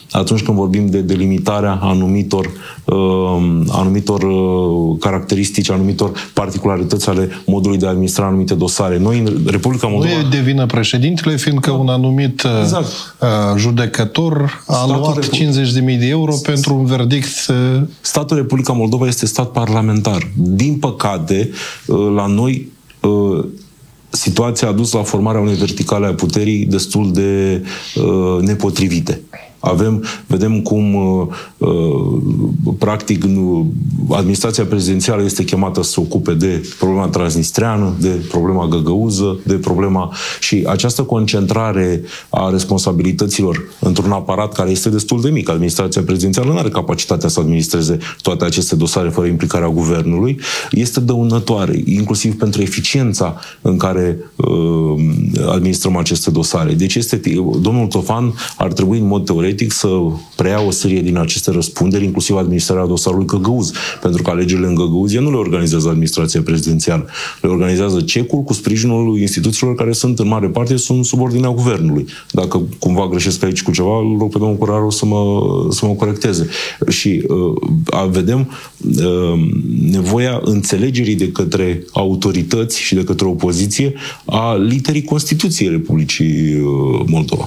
atunci când vorbim de delimitarea anumitor, uh, anumitor uh, caracteristici, anumitor particularități ale modului de a administra anumite dosare. Noi, în Republica Moldova... Nu e de vină președintele, fiindcă un anumit exact. uh, judecător a Statul luat Repu... cincizeci de mii de euro pentru un verdict... Uh... Statul Republica Moldova este stat parlamentar. Din păcate, uh, la noi... Uh, situația a dus la formarea unei verticale a puterii destul de uh, nepotrivite. Avem, vedem cum uh, uh, practic nu, administrația prezidențială este chemată să se ocupe de problema transnistreană, de problema găgăuză, de problema... Și această concentrare a responsabilităților într-un aparat care este destul de mic. Administrația prezidențială nu are capacitatea să administreze toate aceste dosare fără implicarea guvernului, este dăunătoare, inclusiv pentru eficiența în care uh, administrăm aceste dosare. Deci este, domnul Tofan ar trebui în mod teoretic să preia o serie din aceste răspunderi, inclusiv administrarea dosarului Găgăuz, pentru că alegerile în Găgăuzie nu le organizează administrația prezidențială. Le organizează cecul cu sprijinul instituțiilor care sunt, în mare parte, sunt sub ordinea guvernului. Dacă cumva greșesc aici cu ceva, îl rog pe domnul Curaru să mă, să mă corecteze. Și uh, vedem uh, nevoia înțelegerii de către autorități și de către opoziție a literii Constituției Republicii uh, Moldova.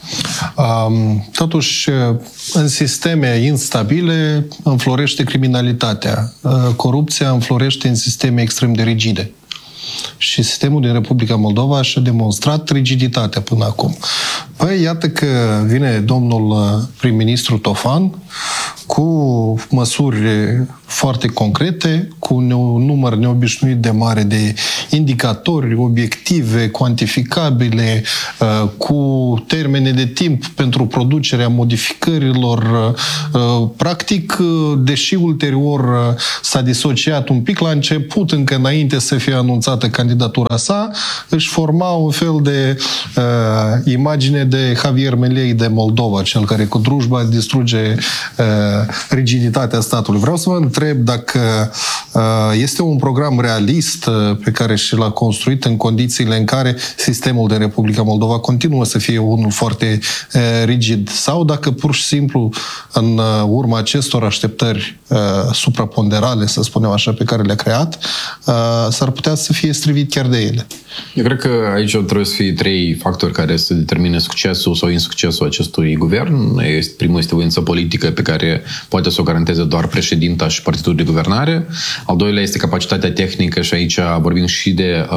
Totuși, în sisteme instabile înflorește criminalitatea. Corupția înflorește în sisteme extrem de rigide. Și sistemul din Republica Moldova și-a demonstrat rigiditatea până acum. Păi, iată că vine domnul prim-ministru Tofan cu măsuri foarte concrete, cu un număr neobișnuit de mare de indicatori, obiective, cuantificabile, cu termene de timp pentru producerea modificărilor. Practic, deși ulterior s-a disociat un pic la început, încă înainte să fie anunțată candidatura sa, își forma un fel de uh, imagine de Javier Milei de Moldova, cel care cu drujba distruge uh, rigiditatea statului. Vreau să vă întreb dacă uh, este un program realist uh, pe care și l-a construit în condițiile în care sistemul de Republica Moldova continuă să fie unul foarte uh, rigid, sau dacă pur și simplu în uh, urma acestor așteptări uh, supraponderale, să spunem așa, pe care le-a creat, uh, s-ar putea să fie strivit chiar de ele. Eu cred că aici trebuie să fie trei factori care să determine succesul sau insuccesul acestui guvern. Primul este voința politică pe care poate să o garanteze doar președinta și partidul de guvernare. Al doilea este capacitatea tehnică și aici vorbim și de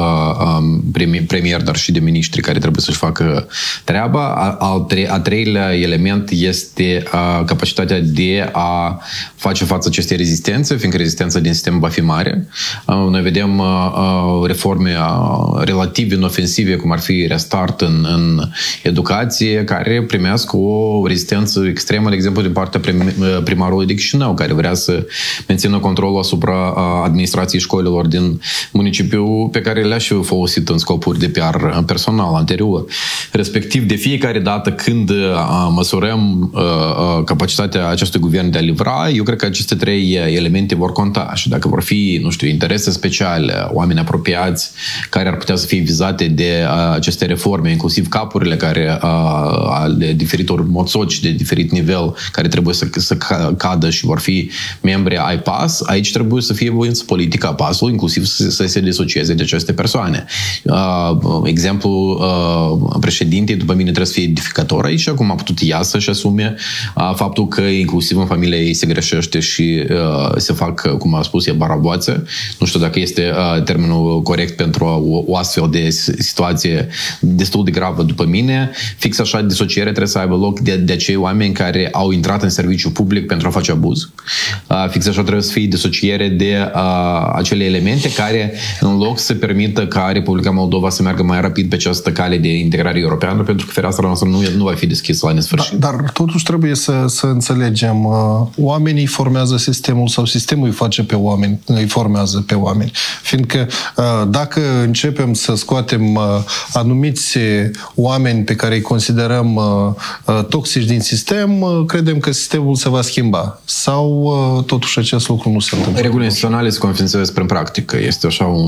uh, premier, dar și de miniștri care trebuie să-și facă treaba. Al tre- a treilea element este uh, capacitatea de a face față acestei rezistențe, fiindcă rezistența din sistem va fi mare. Uh, noi vedem uh, reforme uh, relativ inofensive, cum ar fi Restart în, în educație, care primesc o rezistență extremă, de exemplu, din partea primarului de Chișinău, care vrea să mențină controlul asupra administrației școlilor din municipiu, pe care le-a și folosit în scopuri de P R personal anterior. Respectiv, de fiecare dată când măsurăm capacitatea acestui guvern de a livra, eu cred că aceste trei elemente vor conta și dacă vor fi, nu știu, interese speciale, oameni apropiați care ar putea să fie vizate de aceste reforme, inclusiv capurile care ale diferitor moțoci de diferit nivel, care trebuie să, să cadă și vor fi membri ai P A S, aici trebuie să fie voință politică a P A S-ului, inclusiv să, să se disocieze de aceste persoane. Uh, exemplu, uh, președintei, după mine, trebuie să fie edificator aici, cum a putut ea să-și asume uh, faptul că inclusiv în familia ei se greșește și uh, se fac, cum a spus, e baravoațe. Nu știu dacă este uh, termenul corect pentru o, o astfel de situație destul de gravă după mine. Fix așa, disociere trebuie să aibă loc de, de acei oameni care au intrat în serviciu public pentru a face abuz. Uh, fix așa trebuie să fie disociere de uh, acele elemente care, în loc să permită ca Republica Moldova să meargă mai rapid pe această cale de integrare europeană, pentru că fereastra noastră nu, nu va fi deschisă la nesfârșit. Da, dar totuși trebuie să, să înțelegem, uh, oamenii formează sistemul sau sistemul îi face pe oameni, îi formează pe oameni. Fiindcă uh, dacă începem să scoatem uh, anumiți oameni pe care îi considerăm uh, uh, toxici din sistem, uh, credem că sistemul se va schimba. Sau uh, totuși acest lucru nu se întâmplă? Regulile instituționale se conființează prin practică. Este așa un, un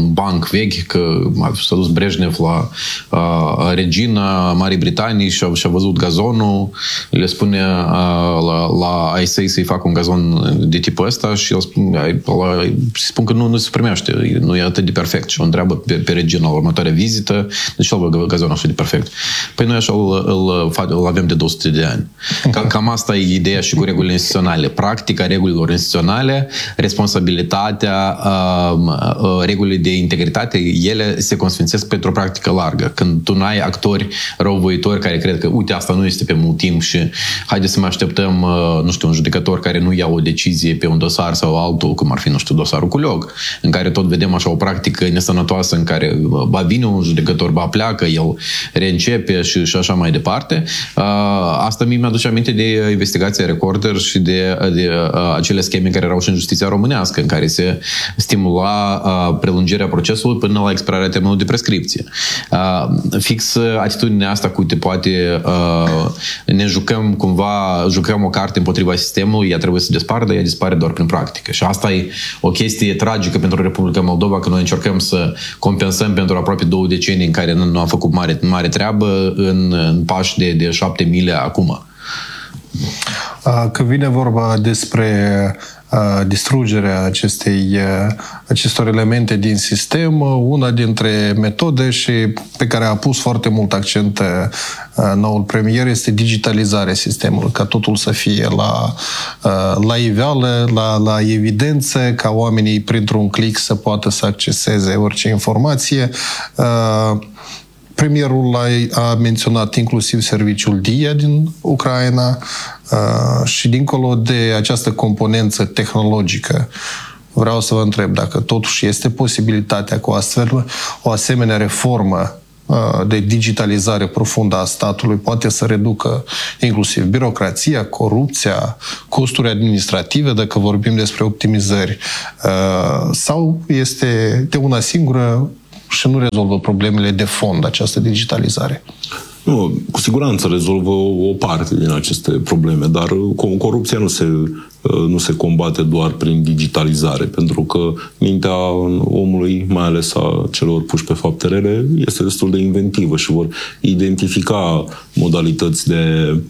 un banc vechi, că s-a dus Brejnev la uh, regina Marii Britanii și a, și-a văzut gazonul, le spune uh, la, la I S A să-i facă un gazon de tipul ăsta și el spune, la, spun că nu, nu se primește, nu e atât de perfect și o întreabă pe, pe regina la următoarea vizită, de ce el gazonul așa de perfect? Păi noi așa îl, îl, îl avem de două sute de ani. Cam asta e ideea și cu regulile instituționale. Practica regulilor instituționale, responsabilitatea, regulile de integritate, ele se consfințesc pentru o practică largă. Când tu n-ai actori răuvoitori care cred că, uite, asta nu este pe mult timp și haide să mai așteptăm, nu știu, un judecător care nu ia o decizie pe un dosar sau altul, cum ar fi, nu știu, dosarul cu Leog, în care tot vedem așa o practică nesănătoasă în care ba vine un judecător, ba pleacă, el reîncepe și, și așa mai departe. Asta mie mi-aduce aminte de investigația Recorder și de, de acele scheme care erau și în justiția românească, în care se stimula prelungirea procesului până la expirarea termenului de prescripție. Fix atitudinea asta cu, uite, poate ne jucăm cumva, jucăm o carte împotriva sistemului, ea trebuie să dispară, dar ea dispare doar prin practică. Și asta e o chestie tragică pentru Republica Moldova, că noi încercăm să compensăm pentru aproape două decenii în care nu am făcut mare, mare treabă în, în pași de, de șapte mile acum. Când vine vorba despre distrugerea acestei, acestor elemente din sistem, una dintre metode și pe care a pus foarte mult accent noul premier este digitalizarea sistemului, ca totul să fie la, la iveală, la, la evidență, ca oamenii printr-un click să poată să acceseze orice informație. Premierul a menționat inclusiv serviciul D I A din Ucraina uh, și dincolo de această componență tehnologică, vreau să vă întreb dacă totuși este posibilitatea cu astfel o asemenea reformă uh, de digitalizare profundă a statului poate să reducă inclusiv birocrația, corupția, costuri administrative, dacă vorbim despre optimizări, uh, sau este de una singură și nu rezolvă problemele de fond această digitalizare? Nu, cu siguranță rezolvă o parte din aceste probleme, dar corupția nu se, nu se combate doar prin digitalizare, pentru că mintea omului, mai ales a celor puși pe fapte rele, este destul de inventivă și vor identifica modalități de,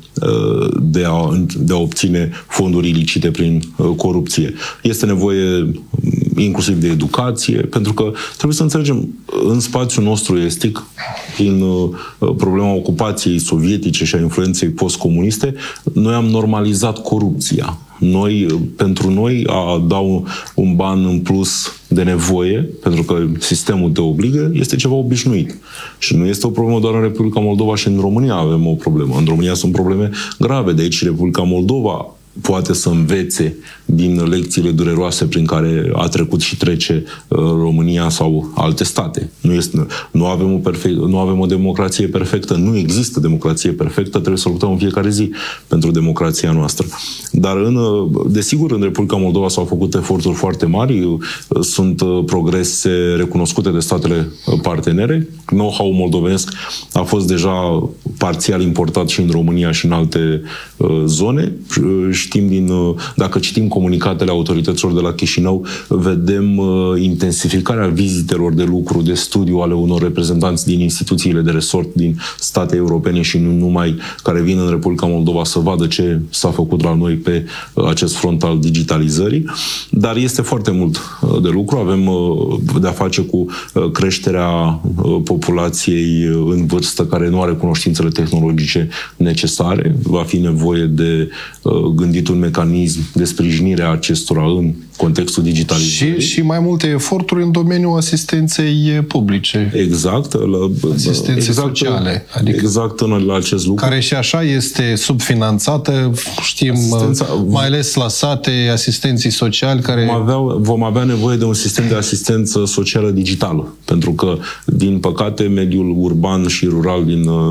de, a, de a obține fonduri ilicite prin corupție. Este nevoie inclusiv de educație, pentru că trebuie să înțelegem, în spațiul nostru estic, prin problema ocupației sovietice și a influenței postcomuniste, noi am normalizat corupția. Noi, pentru noi, a da un, un ban în plus de nevoie, pentru că sistemul te obligă, este ceva obișnuit. Și nu este o problemă doar în Republica Moldova și în România avem o problemă. În România sunt probleme grave, de aici Republica Moldova poate să învețe din lecțiile dureroase prin care a trecut și trece uh, România sau alte state. Nu, este, nu, avem o perfect, nu avem o democrație perfectă, nu există democrație perfectă, trebuie să luptăm în fiecare zi pentru democrația noastră. Dar, în, desigur, în Republica Moldova s-au făcut eforturi foarte mari, sunt progrese recunoscute de statele partenere. Know-how moldovenesc a fost deja parțial importat și în România și în alte uh, zone. Știm din, dacă citim comunicatele autorităților de la Chișinău, vedem uh, intensificarea vizitelor de lucru, de studiu ale unor reprezentanți din instituțiile de resort din state europene și nu numai, care vin în Republica Moldova să vadă ce s-a făcut la noi pe uh, acest front al digitalizării. Dar este foarte mult uh, de lucru. Avem uh, de-a face cu uh, creșterea uh, populației în vârstă care nu are cunoștințele tehnologice necesare. Va fi nevoie de uh, gândit un mecanism de sprijinire a acestora în contextul digitalizării. Și, și mai multe eforturi în domeniul asistenței publice. Exact. La, asistenței exact, sociale. Adică exact în la acest lucru. Care și așa este subfinanțată, știm, asistența, mai ales la sate, asistenții sociali care... Vom avea, vom avea nevoie de un sistem de asistență socială digitală, pentru că, din păcate, mediul urban și rural din Republica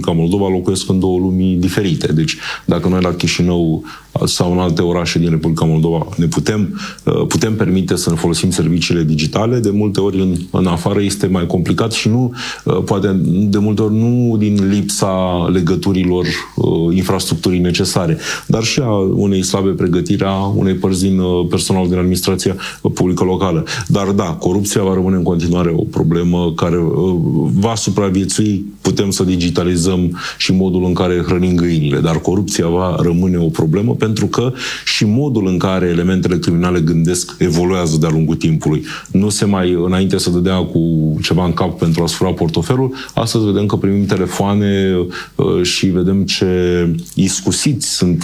Republica Moldova locuiesc în două lumii diferite. Deci dacă noi la Chișinău sau în alte orașe din Republica Moldova ne putem, putem permite să ne folosim serviciile digitale, de multe ori în, în afară este mai complicat și nu, poate de multe ori nu din lipsa legăturilor infrastructurii necesare, dar și a unei slabe pregătiri a unei părți din personalul din administrația publică locală. Dar da, corupția va rămâne în continuare o problemă care va supraviețui, putem să digitalizăm și modul în care hrănim găinile, dar corupția va rămâne o problemă pentru că și modul în care elementele criminale gândesc evoluează de-a lungul timpului. Nu se mai, înainte să dădea cu ceva în cap pentru a sfura portofelul, astăzi vedem că primim telefoane și vedem ce iscusiți sunt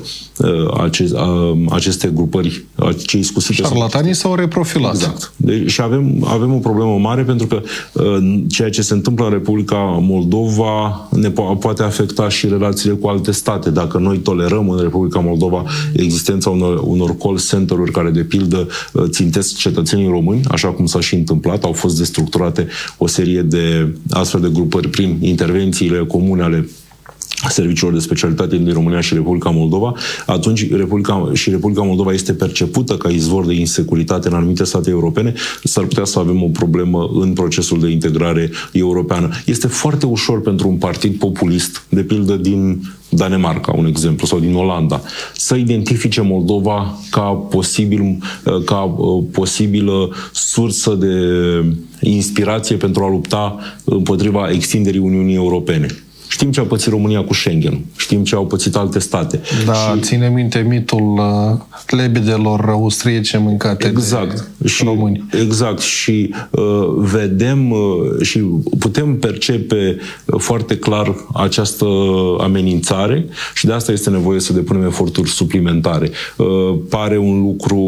aceste grupări, ce iscusite sunt. Șarlatanii s-au reprofilat. Exact. Deci, și avem, avem o problemă mare pentru că ceea ce se întâmplă în Republica Moldova ne po- poate afecta și relațiile cu alte state. Dacă noi tolerăm în Republica Moldova existența unor, unor call center-uri care, de pildă, țintesc cetățenii români, așa cum s-a și întâmplat, au fost destructurate o serie de astfel de grupări prin intervențiile comune ale serviciilor de specialitate din România și Republica Moldova, atunci Republica, și Republica Moldova este percepută ca izvor de insecuritate în anumite state europene, s-ar putea să avem o problemă în procesul de integrare europeană. Este foarte ușor pentru un partid populist, de pildă din Danemarca, un exemplu, sau din Olanda, să identifice Moldova ca, posibil, ca posibilă sursă de inspirație pentru a lupta împotriva extinderii Uniunii Europene. Știm ce a pățit România cu Schengen, știm ce au pățit alte state. Da, și... ține minte mitul uh, lebedelor austriece mâncate exact. de și, români. Exact. Și uh, vedem uh, și putem percepe uh, foarte clar această amenințare și de asta este nevoie să depunem eforturi suplimentare. Uh, pare un lucru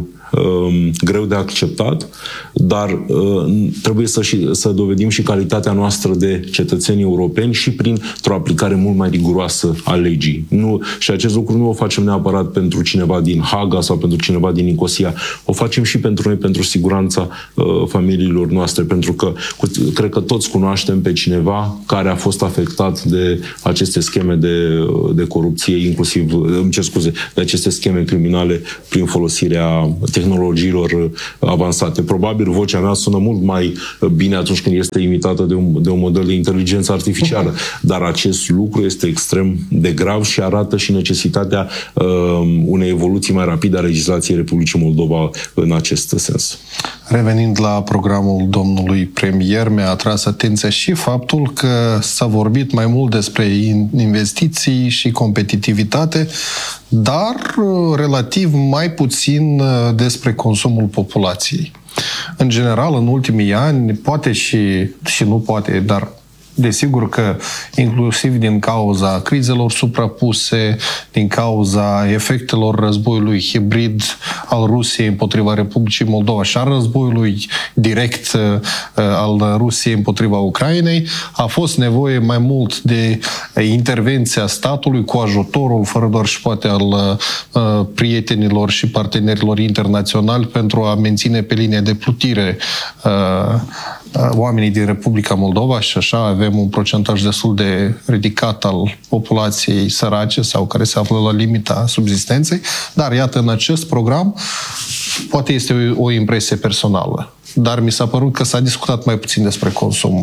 greu de acceptat, dar uh, trebuie să, și, să dovedim și calitatea noastră de cetățeni europeni și printr-o aplicare mult mai riguroasă a legii. Nu, și acest lucru nu o facem neapărat pentru cineva din Haga sau pentru cineva din Nicosia, o facem și pentru noi, pentru siguranța uh, familiilor noastre, pentru că cu, cred că toți cunoaștem pe cineva care a fost afectat de aceste scheme de, de corupție, inclusiv, îmi cer scuze, de aceste scheme criminale prin folosirea tehnologiilor avansate. Probabil vocea mea sună mult mai bine atunci când este imitată de un, de un model de inteligență artificială, dar acest lucru este extrem de grav și arată și necesitatea uh, unei evoluții mai rapide a legislației Republicii Moldova în acest sens. Revenind la programul domnului premier, mi-a atras atenția și faptul că s-a vorbit mai mult despre investiții și competitivitate, dar relativ mai puțin despre consumul populației. În general, în ultimii ani, poate și, și nu poate, dar desigur că inclusiv din cauza crizelor suprapuse, din cauza efectelor războiului hibrid al Rusiei împotriva Republicii Moldova și a războiului direct al Rusiei împotriva Ucrainei, a fost nevoie mai mult de intervenția statului cu ajutorul, fără doar și poate al prietenilor și partenerilor internaționali pentru a menține pe linie de plutire oamenii din Republica Moldova și așa avem un procentaj destul de ridicat al populației sărace sau care se află la limita subzistenței, dar iată, în acest program poate este o, o impresie personală, dar mi s-a părut că s-a discutat mai puțin despre consum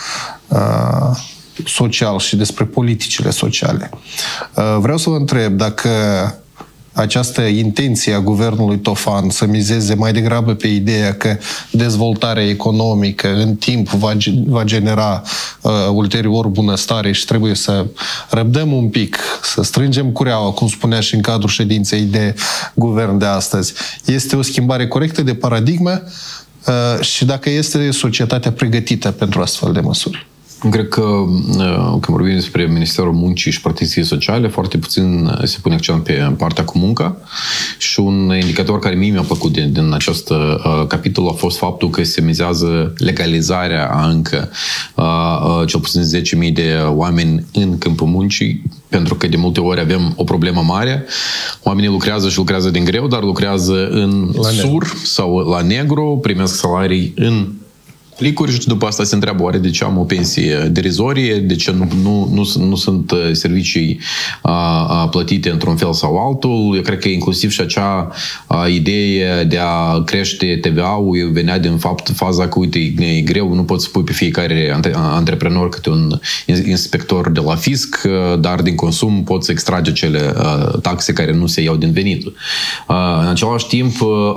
uh, social și despre politicile sociale. Uh, vreau să vă întreb dacă această intenție a guvernului Tofan să mizeze mai degrabă pe ideea că dezvoltarea economică în timp va, va genera uh, ulterior bunăstare și trebuie să răbdăm un pic, să strângem cureaua, cum spunea și în cadrul ședinței de guvern de astăzi. Este o schimbare corectă de paradigmă uh, și dacă este societatea pregătită pentru astfel de măsuri? Cred că când vorbim despre Ministerul Muncii și Protecției Sociale, foarte puțin se pune accent pe partea cu munca și un indicator care mie mi-a plăcut din, din acest uh, capitol a fost faptul că se mizează legalizarea a încă uh, cel puțin zece mii de oameni în câmpul muncii, pentru că de multe ori avem o problemă mare. Oamenii lucrează și lucrează din greu, dar lucrează în sur sau la negru, primesc salarii în plicuri și după asta se întreabă oare de ce am o pensie derizorie, de ce nu, nu, nu, nu sunt servicii a, a, plătite într-un fel sau altul. Eu cred că inclusiv și acea a, idee de a crește T V A-ul venea din fapt faza că, uite, e greu, nu poți să pui pe fiecare antreprenor câte un inspector de la fisc, dar din consum poți să extrage cele a, taxe care nu se iau din venit. A, în același timp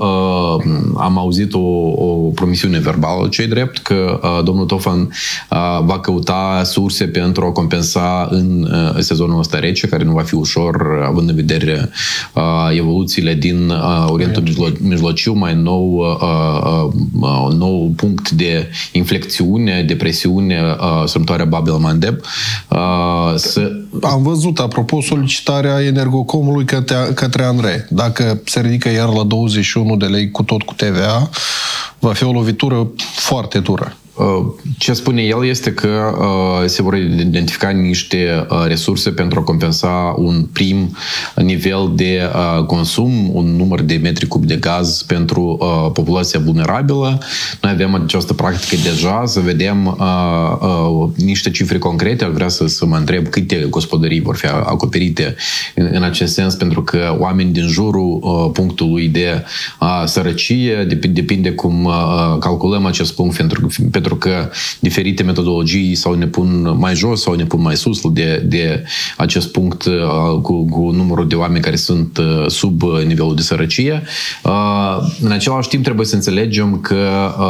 am auzit o, o promisiune verbală, ce-i drept, că uh, domnul Tofan uh, va căuta surse pentru a compensa în uh, sezonul ăsta rece, care nu va fi ușor, având în vedere uh, evoluțiile din uh, Orientul Mijlo- Mijlociu, mai nou uh, uh, nou punct de inflexiune, de presiune, uh, sărbătoarea Bab el-Mandeb. Uh, să... Am văzut, apropo, solicitarea Energocomului către, către ANRE. Dacă se ridică iar la douăzeci și unu de lei cu tot cu T V A, va fi o lovitură foarte dură. Ce spune el este că uh, se vor identifica niște uh, resurse pentru a compensa un prim nivel de uh, consum, un număr de metri cub de gaz pentru uh, populația vulnerabilă. Noi avem această practică deja, să vedem uh, uh, niște cifre concrete. Ar vrea să, să mă întreb câte gospodării vor fi acoperite în, în acest sens, pentru că oameni din jurul uh, punctului de uh, sărăcie, depinde, depinde cum uh, calculăm acest punct, pentru, pentru că diferite metodologii sau ne pun mai jos sau ne pun mai sus de, de acest punct uh, cu, cu numărul de oameni care sunt uh, sub nivelul de sărăcie. Uh, în același timp trebuie să înțelegem că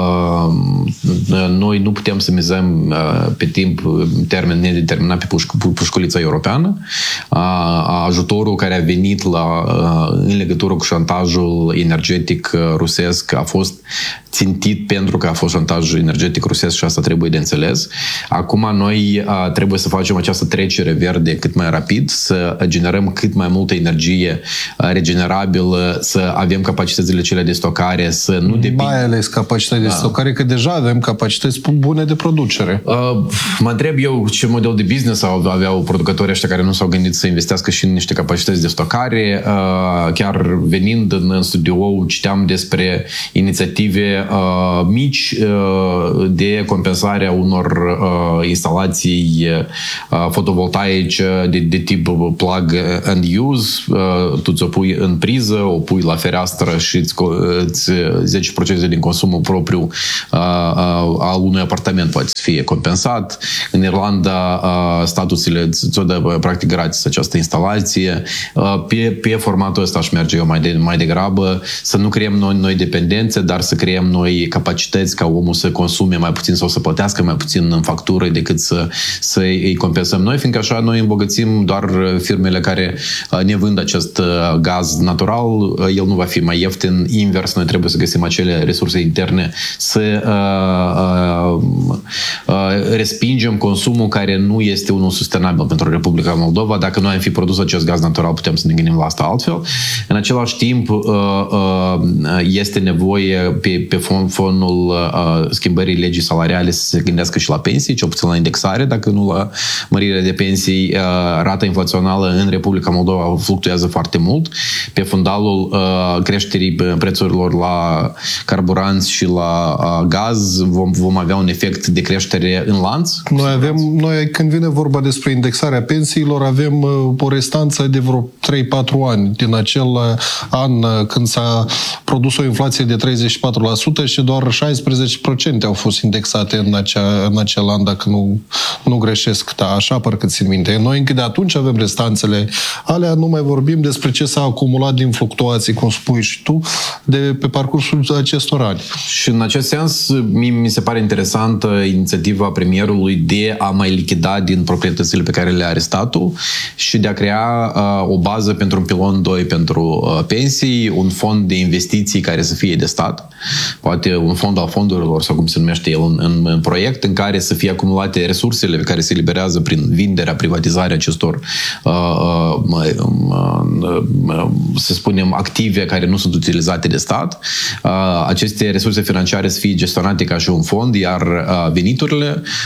uh, noi nu putem să mizăm uh, pe timp, termen nedeterminat pe pușc- pușculița europeană. Uh, ajutorul care a venit la, uh, în legătură cu șantajul energetic rusesc a fost țintit pentru că a fost șantaj energetic rusesc și asta trebuie de înțeles. Acum noi a, trebuie să facem această trecere verde cât mai rapid, să generăm cât mai multă energie a, regenerabilă, să avem capacitățile cele de stocare, să nu depindem. Mai ales capacități da. de stocare, că deja avem capacități bune de producere. Uh, mă întreb eu ce model de business aveau producătorii ăștia care nu s-au gândit să investească și în niște capacități de stocare. Uh, chiar venind în, în studio, citeam despre inițiative uh, mici uh, de compensarea unor uh, instalații uh, fotovoltaice de, de tip plug and use. Uh, tu ți-o pui în priză, o pui la fereastră și îți, îți zece la sută din consumul propriu uh, uh, al unui apartament poate să fie compensat. În Irlanda uh, statul ți-o dă practic gratis această instalație. Uh, pe, pe formatul ăsta aș merge eu mai, de, mai degrabă, să nu creăm noi, noi dependențe, dar să creăm noi capacități ca omul să consume mai puțin sau să plătească mai puțin în factură decât să, să îi compensăm noi, fiindcă așa noi îmbogățim doar firmele care ne vând acest gaz natural. El nu va fi mai ieftin. Invers, noi trebuie să găsim acele resurse interne, să uh, uh, uh, respingem consumul care nu este unul sustenabil pentru Republica Moldova. Dacă noi am fi produs acest gaz natural, putem să ne gândim la asta altfel. În același timp, uh, uh, este nevoie pe, pe fondul uh, schimbării legii salariale să se gândească și la pensii, cel puțin la indexare, dacă nu la mărire de pensii. Uh, rata inflațională în Republica Moldova fluctuează foarte mult. Pe fundalul uh, creșterii prețurilor la carburanți și la uh, gaz vom, vom avea un efect de creștere în lanț. Noi avem, noi când vine vorba despre indexarea pensiilor, avem uh, o restanță de vreo trei patru ani din acel uh, an uh, când s-a produs o inflație de treizeci și patru la sută și doar șaisprezece la sută au fost indexate în, acea, în acel an, dacă nu, nu greșesc. Da, așa parcă țin minte. Noi încă de atunci avem restanțele alea, nu mai vorbim despre ce s-a acumulat din fluctuații, cum spui și tu, de pe parcursul acestor ani. Și în acest sens, mi se pare interesantă inițiativa premierului de a mai lichida din proprietățile pe care le are statul și de a crea uh, o bază pentru un pilon doi pentru uh, pensii, un fond de investiții care să fie de stat, poate un fond al fondurilor sau cum se numește el în, în, în proiect, în care să fie acumulate resursele care se eliberează prin vinderea, privatizarea acestor uh, uh, uh, uh, să spunem active care nu sunt utilizate de stat. Uh, aceste resurse financiare să fie gestionate ca și un fond, iar uh, veniturile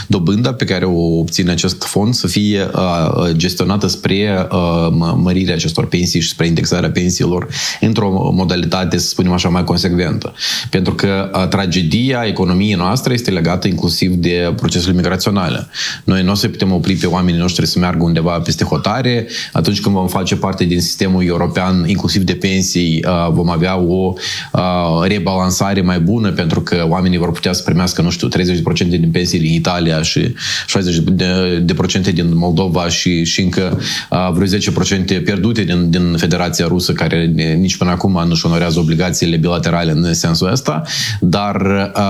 dobânda pe care o obține acest fond să fie gestionată spre mărirea acestor pensii și spre indexarea pensiilor într-o modalitate, să spunem așa, mai consecventă. Pentru că tragedia economiei noastre este legată inclusiv de procesele migraționale. Noi nu o să putem opri pe oamenii noștri să meargă undeva peste hotare. Atunci când vom face parte din sistemul european, inclusiv de pensii, vom avea o rebalansare mai bună, pentru că oamenii vor putea să primească, nu știu, treizeci la sută din pensii din Italia și șaizeci la sută din Moldova și, și încă vreo zece la sută pierdute din, din Federația Rusă, care nici până acum nu-și onorează obligațiile bilaterale în sensul ăsta, dar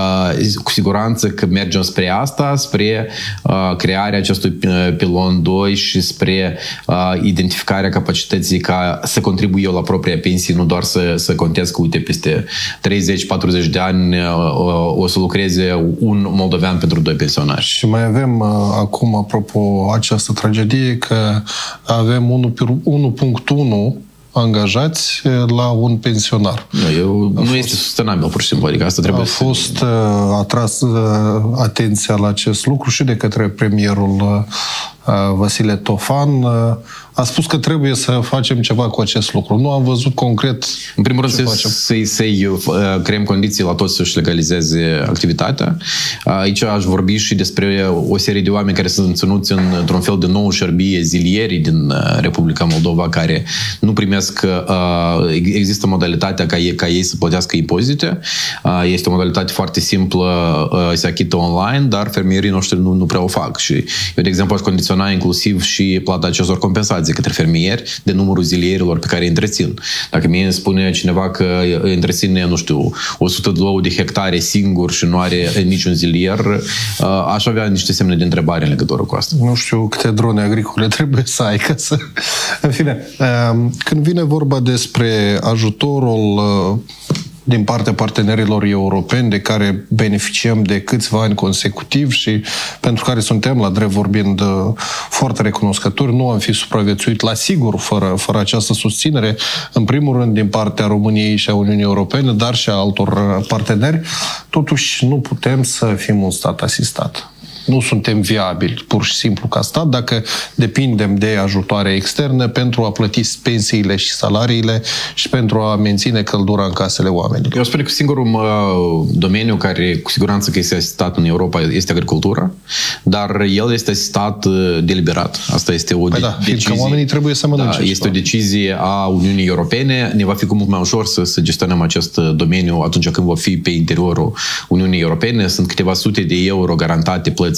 cu siguranță că mergem spre asta, spre crearea acestui pilon doi și spre identificarea capacității ca să contribuie la propria pensie, nu doar să, să contez că, uite, peste treizeci patruzeci de ani o să lucreze un moldovean pentru doi pensionari. Și mai avem acum, apropo, această tragedie, că avem unu virgulă unu angajați la un pensionar. Nu, eu, nu este sustenabil, pur și simplu. Adică asta trebuie a fost să... atras atenția la acest lucru și de către premierul Vasile Tofan. A spus că trebuie să facem ceva cu acest lucru. Nu am văzut concret. În primul rând, să, să-i, să-i creăm condiții la toți să-și legalizeze activitatea. Aici aș vorbi și despre o serie de oameni care sunt ținuți într-un fel de nouă șărbie zilierii din Republica Moldova, care nu primesc. Există modalitatea ca ei, ca ei să plătească impozite. Este o modalitate foarte simplă, se achită online, dar fermierii noștri nu, nu prea o fac. Și eu, de exemplu, aș condiționa inclusiv și plata acestor compensații către fermieri de numărul zilierilor pe care îi întrețin. Dacă mie îmi spune cineva că întreține, nu știu, o sută doi de hectare singur și nu are niciun zilier, aș avea niște semne de întrebare în legătură cu asta. Nu știu câte drone agricole trebuie să ai ca să... În fine, când vine vorba despre ajutorul din partea partenerilor europeni de care beneficiem de câțiva ani consecutiv și pentru care suntem, la drept vorbind, foarte recunoscători, nu am fi supraviețuit la sigur fără, fără această susținere, în primul rând din partea României și a Uniunii Europene, dar și a altor parteneri. Totuși nu putem să fim un stat asistat. Nu suntem viabili, pur și simplu, ca stat, dacă depindem de ajutoare externe pentru a plăti pensiile și salariile și pentru a menține căldura în casele oamenilor. Eu spun că singurul uh, domeniu care cu siguranță că este asistat în Europa este agricultura, dar el este asistat uh, deliberat. Asta este o păi de- da, decizie. Fiindcă oamenii trebuie să mănânce. Da, este o decizie a Uniunii Europene. Ne va fi cu mult mai ușor să, să gestionăm acest domeniu atunci când va fi pe interiorul Uniunii Europene. Sunt câteva sute de euro garantate plăți